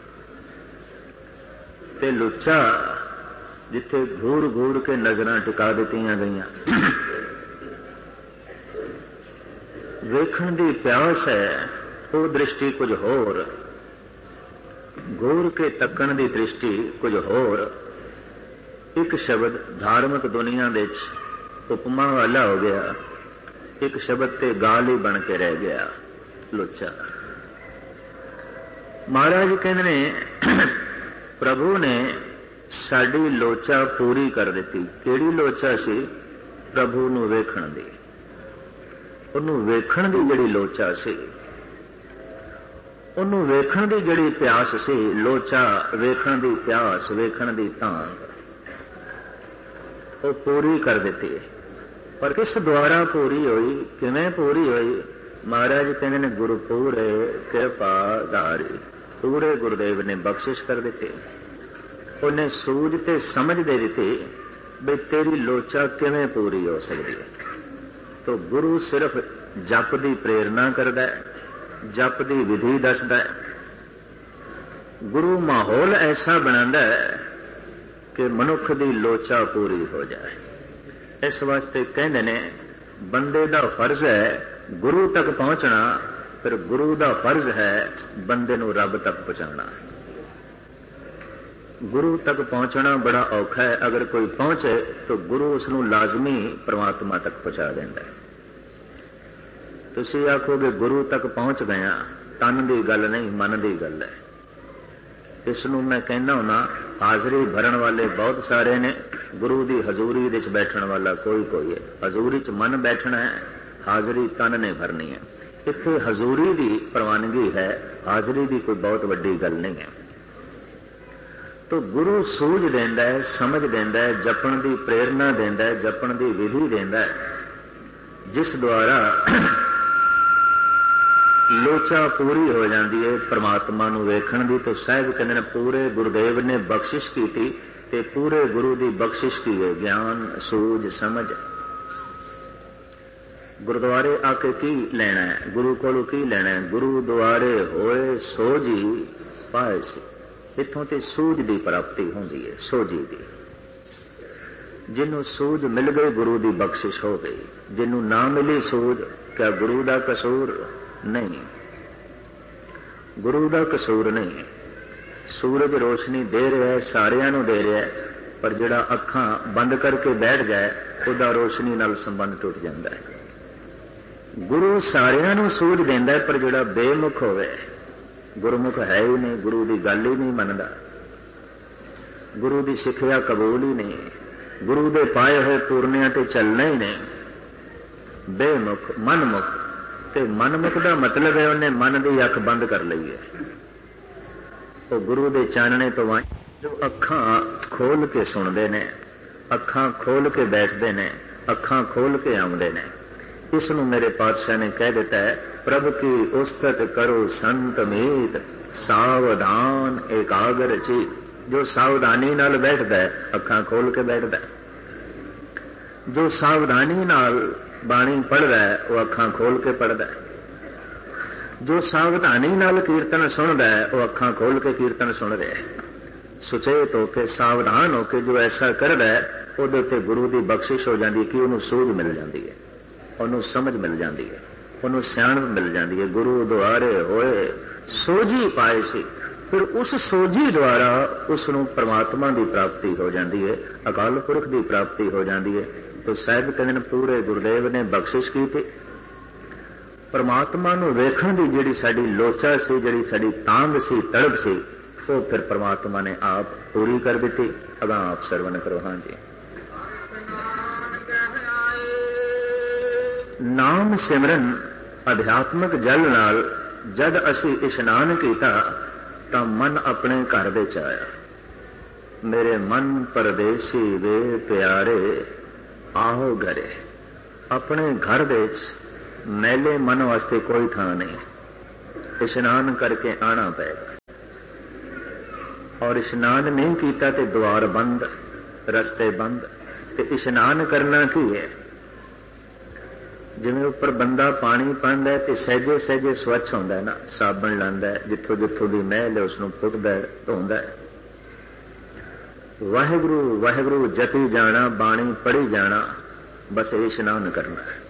ਤੇ ਲੁੱਚਾ ਜਿੱਥੇ ਘੂਰ ਘੂਰ ਕੇ ਨਜ਼ਰਾਂ ਟਿਕਾ ਦਿੱਤੀਆਂ ਗਈਆਂ। ਵੇਖਣ ਦੀ ਪਿਆਸ ਹੈ, ਉਹ ਦ੍ਰਿਸ਼ਟੀ ਕੁਝ ਹੋਰ, ਘੂਰ ਕੇ ਤੱਕਣ ਦੀ ਦ੍ਰਿਸ਼ਟੀ ਕੁਝ ਹੋਰ। ਇੱਕ ਸ਼ਬਦ ਧਾਰਮਿਕ ਦੁਨੀਆ ਦੇ ਵਿੱਚ ਉਪਮਾ ਵਾਲਾ ਹੋ ਗਿਆ, ਇੱਕ ਸ਼ਬਦ ਤੇ ਗਾਲ ਹੀ ਬਣ ਕੇ ਰਹਿ ਗਿਆ, ਲੁੱਚਾ। ਮਹਾਰਾਜ ਕਹਿੰਦੇ ਨੇ ਪ੍ਰਭੂ ਨੇ ਸਾਡੀ ਲੋਚਾ ਪੂਰੀ ਕਰ ਦਿੱਤੀ। ਕਿਹੜੀ ਲੋਚਾ ਸੀ? ਪ੍ਰਭੂ ਨੂੰ ਵੇਖਣ ਦੀ। ਉਹਨੂੰ ਵੇਖਣ ਦੀ ਜਿਹੜੀ ਲੋਚਾ ਸੀ, ਉਹਨੂੰ ਵੇਖਣ ਦੀ ਜਿਹੜੀ ਪਿਆਸ ਸੀ, ਲੋਚਾ ਵੇਖਣ ਦੀ ਪਿਆਸ, ਵੇਖਣ ਦੀ ਤਾਂਗ, ਉਹ ਪੂਰੀ ਕਰ ਦਿੱਤੀ। ਪਰ ਕਿਸ ਦੁਆਰਾ ਪੂਰੀ ਹੋਈ, ਕਿਵੇਂ ਪੂਰੀ ਹੋਈ? ਮਹਾਰਾਜ ਕਹਿੰਦੇ ਨੇ ਗੁਰਪੂਰੇ ਕਿਰਪਾ ਧਾਰੀ, ਪੂਰੇ ਗੁਰਦੇਵ ਨੇ ਬਖਸ਼ਿਸ਼ ਕਰ ਦਿੱਤੀ। ਉਹਨੇ ਸੂਝ ਤੇ ਸਮਝ ਦੇ ਦਿੱਤੀ ਬਈ ਤੇਰੀ ਲੋਚਾ ਕਿਵੇਂ ਪੂਰੀ ਹੋ ਸਕਦੀ ਹੈ। ਤੋ ਗੁਰੂ ਸਿਰਫ ਜਪ ਦੀ ਪ੍ਰੇਰਨਾ ਕਰਦਾ ਹੈ, ਜਪ ਦੀ ਵਿਧੀ ਦੱਸਦਾ ਹੈ। ਗੁਰੂ ਮਾਹੌਲ ਐਸਾ ਬਣਾਉਂਦਾ ਹੈ ਕਿ ਮਨੁੱਖ ਦੀ ਲੋਚਾ ਪੂਰੀ ਹੋ ਜਾਏ। ਇਸ ਵਾਸਤੇ ਕਹਿੰਦੇ ਨੇ ਬੰਦੇ ਦਾ ਫਰਜ਼ ਹੈ ਗੁਰੂ ਤੱਕ ਪਹੁੰਚਣਾ, ਫਿਰ ਗੁਰੂ ਦਾ ਫਰਜ਼ ਹੈ ਬੰਦੇ ਨੂੰ ਰੱਬ ਤੱਕ ਪਹੁੰਚਾਉਣਾ। ਗੁਰੂ ਤੱਕ ਪਹੁੰਚਣਾ ਬੜਾ ਔਖਾ ਹੈ, ਅਗਰ ਕੋਈ ਪਹੁੰਚੇ ਤਾਂ ਗੁਰੂ ਉਸ ਨੂੰ ਲਾਜ਼ਮੀ ਪਰਮਾਤਮਾ ਤੱਕ ਪਹੁੰਚਾ ਦਿੰਦਾ ਹੈ। ਤੁਸੀਂ ਆਖੋਗੇ ਗੁਰੂ ਤੱਕ ਪਹੁੰਚ ਗਿਆ, ਤਨ ਦੀ ਗੱਲ ਨਹੀਂ, ਮਨ ਦੀ ਗੱਲ ਹੈ। ਇਸ ਨੂੰ ਮੈਂ ਕਹਿੰਦਾ ਹੁਣਾ, ਹਾਜ਼ਰੀ ਭਰਨ ਵਾਲੇ ਬਹੁਤ ਸਾਰੇ ਨੇ, ਗੁਰੂ ਦੀ ਹਜ਼ੂਰੀ ਵਿੱਚ ਬੈਠਣ ਵਾਲਾ ਕੋਈ ਕੋਈ ਹੈ। ਹਜ਼ੂਰੀ ਚ ਮਨ ਬੈਠਣਾ ਹੈ, ਹਾਜ਼ਰੀ ਤਨ ਨੇ ਭਰਨੀ ਹੈ। ਇੱਥੇ ਹਜ਼ੂਰੀ ਦੀ ਪ੍ਰਵਾਨਗੀ ਹੈ, ਹਾਜ਼ਰੀ ਦੀ ਕੋਈ ਬਹੁਤ ਵੱਡੀ ਗੱਲ ਨਹੀਂ ਹੈ। ਤੋ ਗੁਰੂ ਸੂਝ ਦਿੰਦਾ ਹੈ, ਸਮਝ ਦਿੰਦਾ ਹੈ, ਜਪਣ ਦੀ ਪ੍ਰੇਰਨਾ ਦਿੰਦਾ ਹੈ, ਜਪਣ ਦੀ ਵਿਧੀ ਦਿੰਦਾ ਹੈ, ਜਿਸ ਦੁਆਰਾ ਲੋਚਾ ਪੂਰੀ ਹੋ ਜਾਂਦੀ ਹੈ ਪਰਮਾਤਮਾ ਨੂੰ ਵੇਖਣ ਦੀ। ਤਾਂ ਸਾਹਿਬ ਕਹਿੰਦੇ ਨੇ ਪੂਰੇ ਗੁਰਦੇਵ ਨੇ ਬਖਸ਼ਿਸ਼ ਕੀਤੀ, ਤੇ ਪੂਰੇ ਗੁਰੂ ਦੀ ਬਖਸ਼ਿਸ਼ ਕੀ ਹੈ? ਗਿਆਨ, ਸੂਝ, ਸਮਝ। ਗੁਰਦੁਆਰੇ ਆ ਕੇ ਕੀ ਲੈਣਾ ਹੈ? ਗੁਰੂ ਕੋਲੋਂ ਕੀ ਲੈਣਾ ਹੈ? ਗੁਰੂ ਦੁਆਰੇ ਹੋਏ ਸੋਝੀ ਪਾਏ ਸੀ। ਇੱਥੋਂ ਤੇ ਸੂਝ ਦੀ ਪ੍ਰਾਪਤੀ ਹੁੰਦੀ ਹੈ, ਸੋਝੀ ਦੀ। ਜਿਹਨੂੰ ਸੂਝ ਮਿਲ ਗਈ ਗੁਰੂ ਦੀ ਬਖਸ਼ਿਸ਼ ਹੋ ਗਈ, ਜਿਹਨੂੰ ਨਾ ਮਿਲੀ ਸੂਝ, ਕਿਆ ਗੁਰੂ ਦਾ ਕਸੂਰ? ਨਹੀਂ, ਗੁਰੂ ਦਾ ਕਸੂਰ ਨਹੀਂ। ਸੂਰਜ ਰੋਸ਼ਨੀ ਦੇ ਰਿਹਾ ਹੈ, ਸਾਰਿਆਂ ਨੂੰ ਦੇ ਰਿਹਾ ਹੈ, ਪਰ ਜਿਹੜਾ ਅੱਖਾਂ ਬੰਦ ਕਰਕੇ ਬੈਠ ਜਾਏ ਉਹਦਾ ਰੋਸ਼ਨੀ ਨਾਲ ਸੰਬੰਧ ਟੁੱਟ ਜਾਂਦਾ ਹੈ। ਗੁਰੂ ਸਾਰਿਆਂ ਨੂੰ ਸੂਝ ਦਿੰਦਾ ਹੈ, ਪਰ ਜਿਹੜਾ ਬੇਮੁਖ ਹੋਵੇ, ਗੁਰਮੁਖ ਹੈ ਹੀ ਨਹੀਂ, ਗੁਰੂ ਦੀ ਗੱਲ ਹੀ ਨਹੀਂ ਮੰਨਦਾ, ਗੁਰੂ ਦੀ ਸਿੱਖਿਆ ਕਬੂਲ ਹੀ ਨਹੀਂ, ਗੁਰੂ ਦੇ ਪਾਏ ਹੋਏ ਪੂਰਨਿਆਂ ਤੇ ਚੱਲਣਾ ਹੀ ਨਹੀਂ, ਬੇਮੁਖ, ਮਨਮੁਖ। ਤੇ ਮਨਮੁਖ ਦਾ ਮਤਲਬ ਹੈ ਉਹਨੇ ਮਨ ਦੀ ਅੱਖ ਬੰਦ ਕਰ ਲਈ ਹੈ। ਉਹ ਗੁਰੂ ਦੇ ਚਾਨਣੇ ਤੋਂ ਵਾਂ ਜੋ ਅੱਖਾਂ ਖੋਲ ਕੇ ਸੁਣਦੇ ਨੇ, ਅੱਖਾਂ ਖੋਲ ਕੇ ਬੈਠਦੇ ਨੇ, ਅੱਖਾਂ ਖੋਲ ਕੇ ਆਉਂਦੇ ਨੇ। ਇਸ ਨੂੰ ਮੇਰੇ ਪਾਤਸ਼ਾਹ ਨੇ ਕਹਿ ਦਿੱਤਾ ਹੈ, ਪ੍ਰਭ ਕੀ ਉਸਤਤ ਕਰੋ ਸੰਤ ਮੀਤ, ਸਾਵਧਾਨ ਇਕਾਗਰ ਚੀ। ਜੋ ਸਾਵਧਾਨੀ ਨਾਲ ਬੈਠਦਾ ਹੈ, ਅੱਖਾਂ ਖੋਲ ਕੇ ਬੈਠਦਾ ਹੈ। ਜੋ ਸਾਵਧਾਨੀ ਨਾਲ ਬਾਣੀ ਪੜ੍ਹਦਾ ਹੈ, ਉਹ ਅੱਖਾਂ ਖੋਲ ਕੇ ਪੜ੍ਹਦਾ ਹੈ। ਜੋ ਸਾਵਧਾਨੀ ਨਾਲ ਕੀਰਤਨ ਸੁਣਦਾ ਹੈ, ਉਹ ਅੱਖਾਂ ਖੋਲ ਕੇ ਕੀਰਤਨ ਸੁਣ ਰਿਹਾ ਹੈ। ਸੁਚੇਤ ਹੋ ਕੇ, ਸਾਵਧਾਨ ਹੋ ਕੇ ਜੋ ਐਸਾ ਕਰਦਾ ਹੈ, ਉਹਦੇ ਉੱਤੇ ਗੁਰੂ ਦੀ ਬਖਸ਼ਿਸ਼ ਹੋ ਜਾਂਦੀ ਹੈ ਕਿ ਉਹਨੂੰ ਸੂਝ ਮਿਲ ਜਾਂਦੀ ਹੈ, ਉਹਨੂੰ ਸਮਝ ਮਿਲ ਜਾਂਦੀ ਹੈ, ਉਹਨੂੰ ਸਿਆਣਪ ਮਿਲ ਜਾਂਦੀ ਹੈ। ਗੁਰੂ ਦੁਆਰੇ ਹੋਏ ਸੋਝੀ ਪਾਏ ਸੀ, ਫਿਰ ਉਸ ਸੋਝੀ ਦੁਆਰਾ ਉਸ ਨੂੰ ਪਰਮਾਤਮਾ ਦੀ ਪ੍ਰਾਪਤੀ ਹੋ ਜਾਂਦੀ ਹੈ, ਅਕਾਲ ਪੁਰਖ ਦੀ ਪ੍ਰਾਪਤੀ ਹੋ ਜਾਂਦੀ ਹੈ। ਤੋ ਸਾਹਿਬ ਕਹਿੰਦੇ ਨੇ ਪੂਰੇ ਗੁਰਦੇਵ ਨੇ ਬਖਸ਼ਿਸ਼ ਕੀਤੀ। ਪਰਮਾਤਮਾ ਨੂੰ ਵੇਖਣ ਦੀ ਜਿਹੜੀ ਸਾਡੀ ਲੋਚਾ ਸੀ, ਜਿਹੜੀ ਸਾਡੀ ਤਾਂਗ ਸੀ, ਤੜਪ ਸੀ, ਉਹ ਫਿਰ ਪਰਮਾਤਮਾ ਨੇ ਆਪ ਪੂਰੀ ਕਰ ਦਿੱਤੀ। ਅਗਾਂ ਆਪ ਸਰਵਣ ਕਰੋ। ਹਾਂ ਜੀ। ਨਾਮ ਸਿਮਰਨ ਅਧਿਆਤਮਕ ਜਲ ਨਾਲ जद असी इशनान कीता तां मन अपने घर विच आया। मेरे मन परदेसी वे प्यारे आओ घरे। अपने घर विच मैले मन वास्ते कोई थां नहीं, इशनान करके आना पेगा। और इशनान नहीं कीता ते द्वार बंद, रस्ते बंद। ते इशनान करना की है? जिवें उपर बंदा पानी पांदा है ते सहजे सहजे स्वच्छ होंदा है ना, साबण लांदा है, जिथों जिथों दी मैल है उसनूं पुटदा है, धोंदा है। वाहिगुरू वाहिगुरू जपी जाना, बाणी पढ़ी जाना, बस इशनान करना है।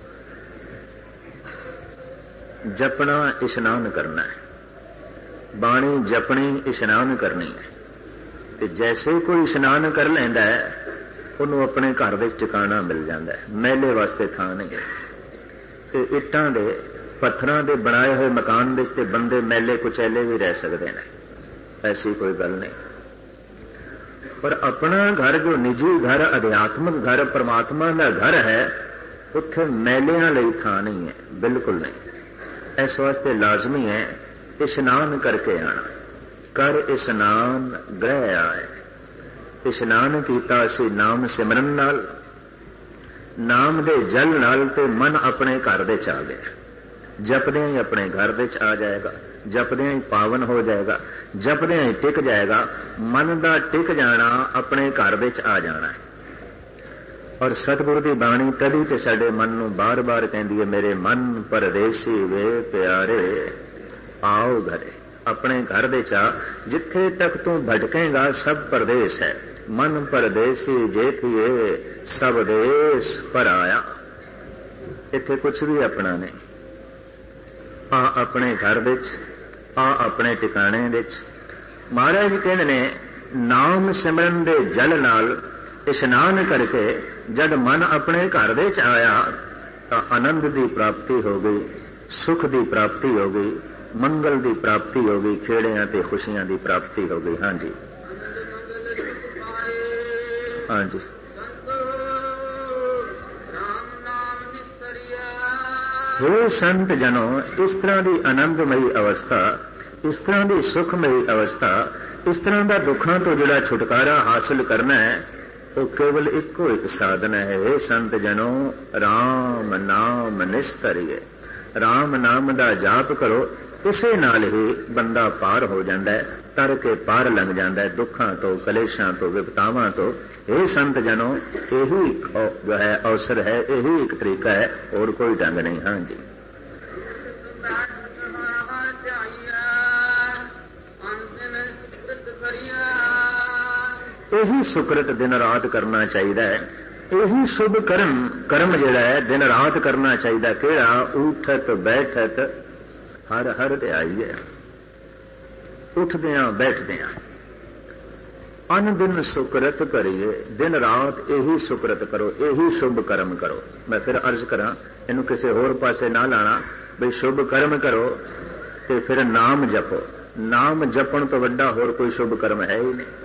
जपना इशनान करना है, बाणी जपनी इशनान करनी है। ते जैसे कोई इशनान कर लैंदा है उन्होंने अपने घर विच ठिकाना मिल जाता है, मेले वास्ते थां नहीं है। ते इट्टां दे पत्थरां दे बनाए हुए मकान विच ते बंदे मेले कुचैले भी रह सकते हैं, ऐसी कोई गल नहीं। पर अपना घर जो निजी घर, अध्यात्मक घर, परमात्मा का घर है, उत्थे मेलियां लई थां नहीं है, बिल्कुल नहीं। इस वास्ते लाजमी है इशनान करके आना। कर इशनान ग्रह आए। इशनान कीता असी नाम सिमरन नाल, नाम दे जल नाल, ते मन अपने घर विच आ गया। जपदे ही अपने घर विच आ जाएगा, जपदे ही पावन हो जाएगा, जपदे ही टिक जाएगा। मन दा टिक जाना, अपने घर विच आ जाना है। और सतगुरु की बाणी तदी ते साडे मन नूं बार बार कहती है, मेरे मन परदेसी वे प्यारे आओ घरे। अपने घर विच आ। जिथे तक तू भटकेगा सब परदेश है। मन परदेसी जेठिए सब देश पर आया। इत्थे कुछ भी अपना नहीं। आ अपने घर विच, आ अपने टिकाणे विच। महाराज कहते ने नाम सिमरन दे जल नाल इशनान करके जब मन अपने घर विच आया तो आनंद की प्राप्ति हो गई, सुख की प्राप्ति हो गई, मंगल की प्राप्ति हो गई, खेड़ियां ते खुशियां की प्राप्ति हो गई। हाँ जी, हाँ जी। हे संत जनों, इस तरह की आनंदमयी अवस्था, इस तरह की सुखमयी अवस्था, इस तरह का दुखों तो जिहड़ा छुटकारा हासिल करना है, वो केवल इको एक साधन है। हे संत जनों, राम नाम निस्तरिए। राम नाम का जाप करो, इसे नाल ही बंदा पार हो जाता है, तर के पार लंघ जाता है दुखों तो, कलेशां तो, विपतावां तो। हे संत जनों, यही जो है अवसर है, यही एक तरीका है, और कोई ढंग नहीं। हाँ जी। यही सुकृत दिन रात करना चाहिए, यही शुभ कर्म कर्म जिहड़ा है दिन रात करना चाहिए। किहड़ा? उठत बैठत हर हर ध्याईए। उठदियां बैठदियां अन दिन सुकृत करिए। दिन रात यही सुकृत करो, यही शुभ कर्म करो। मैं फिर अर्ज करा, इनू किसी होर पासे ना लाना, बई शुभ कर्म करो ते फिर नाम जपो। नाम जपण तो वड्डा होर कोई शुभ कर्म है ही नहीं।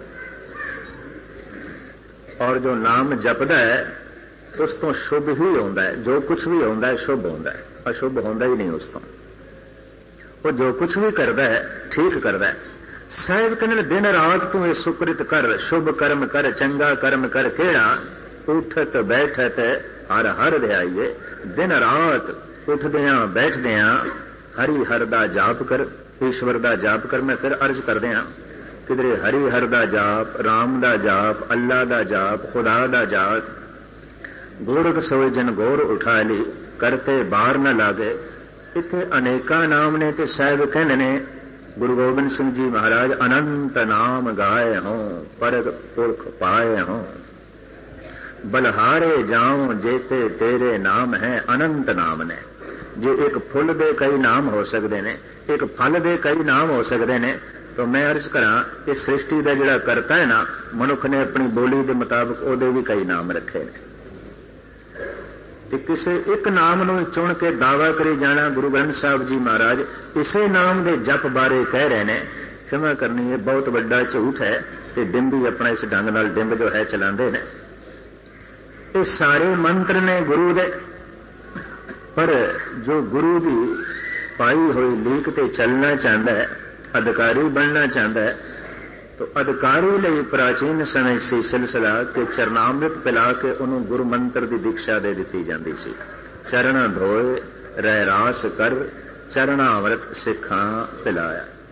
और जो नाम जपदा है उस तो शुभ ही होता है। जो कुछ भी होता है शुभ होता है, अशुभ होता ही नहीं उस तो। वो जो कुछ भी करता है ठीक करता है। साहिब कहने दिन रात तू ये सुकृत कर, शुभ कर्म कर, चंगा कर्म कर। केड़ा? उठत बैठत हर हर ध्याईए। दिन रात उठदियां बैठदियां हरि हर दा जाप कर, ईश्वर दा जाप कर। मैं फिर अर्ज करदियां, किधरे हरि हर दा जाप, राम दा जाप, अल्लाह दा जाप, खुदा दा जाप। गोरख सोए जन गोर उठा ली, करते बार न लागे। इत्थे अनेका नाम ने ते साहिब कहने ने गुरु गोबिंद सिंह जी महाराज अनंत नाम गाए हों, परग पुरख पाए हों। बलहारे जाऊं जेते तेरे नाम है अनंत नाम ने। जे एक फुल दे कई नाम हो सकते ने, एक फल दे कई नाम हो सकते ने, तो मैं अर्ज करा इस सृष्टि का जिहड़ा करता है ना, मनुख ने अपनी बोली के मुताबिक ओदे भी कई नाम रखे ने। किसी एक नाम नूं चुन के दावा करी जाना। गुरु ग्रंथ साहब जी महाराज इसे नाम दे जप बारे कह रहे ने, क्षमा करनी है बहुत बड़ा झूठ है। ते डिंब भी अपना इस ढंग नाल डिंब जो है चलाते ने। ये सारे मंत्र ने गुरु दे, पर जो गुरु की ਪਾਈ ਹੋਈ ਲੀਕ ਤੇ ਚੱਲਣਾ ਚਾਹੁੰਦਾ ਹੈ, ਅਧਿਕਾਰੀ ਬਣਨਾ ਚਾਹੁੰਦਾ ਹੈ, ਤਾਂ ਅਧਿਕਾਰੀ ਲਈ ਪ੍ਰਾਚੀਨ ਸਮੇਂ ਸੀ ਸਿਲਸਿਲਾ ਕਿ ਚਰਨਾਮ੍ਰਿਤ ਪਿਲਾ ਕੇ ਉਹਨੂੰ ਗੁਰੂ ਮੰਤਰ ਦੀ ਦੀਕਸ਼ਾ ਦੇ ਦਿੱਤੀ ਜਾਂਦੀ ਸੀ। ਚਰਣਾ ਧੋਏ ਰਹਿ ਰਾਸ ਕਰ, ਚਰਣਾ ਅੰਮ੍ਰਿਤ ਸਿੱਖਾਂ ਪਿਲਾਇਆ।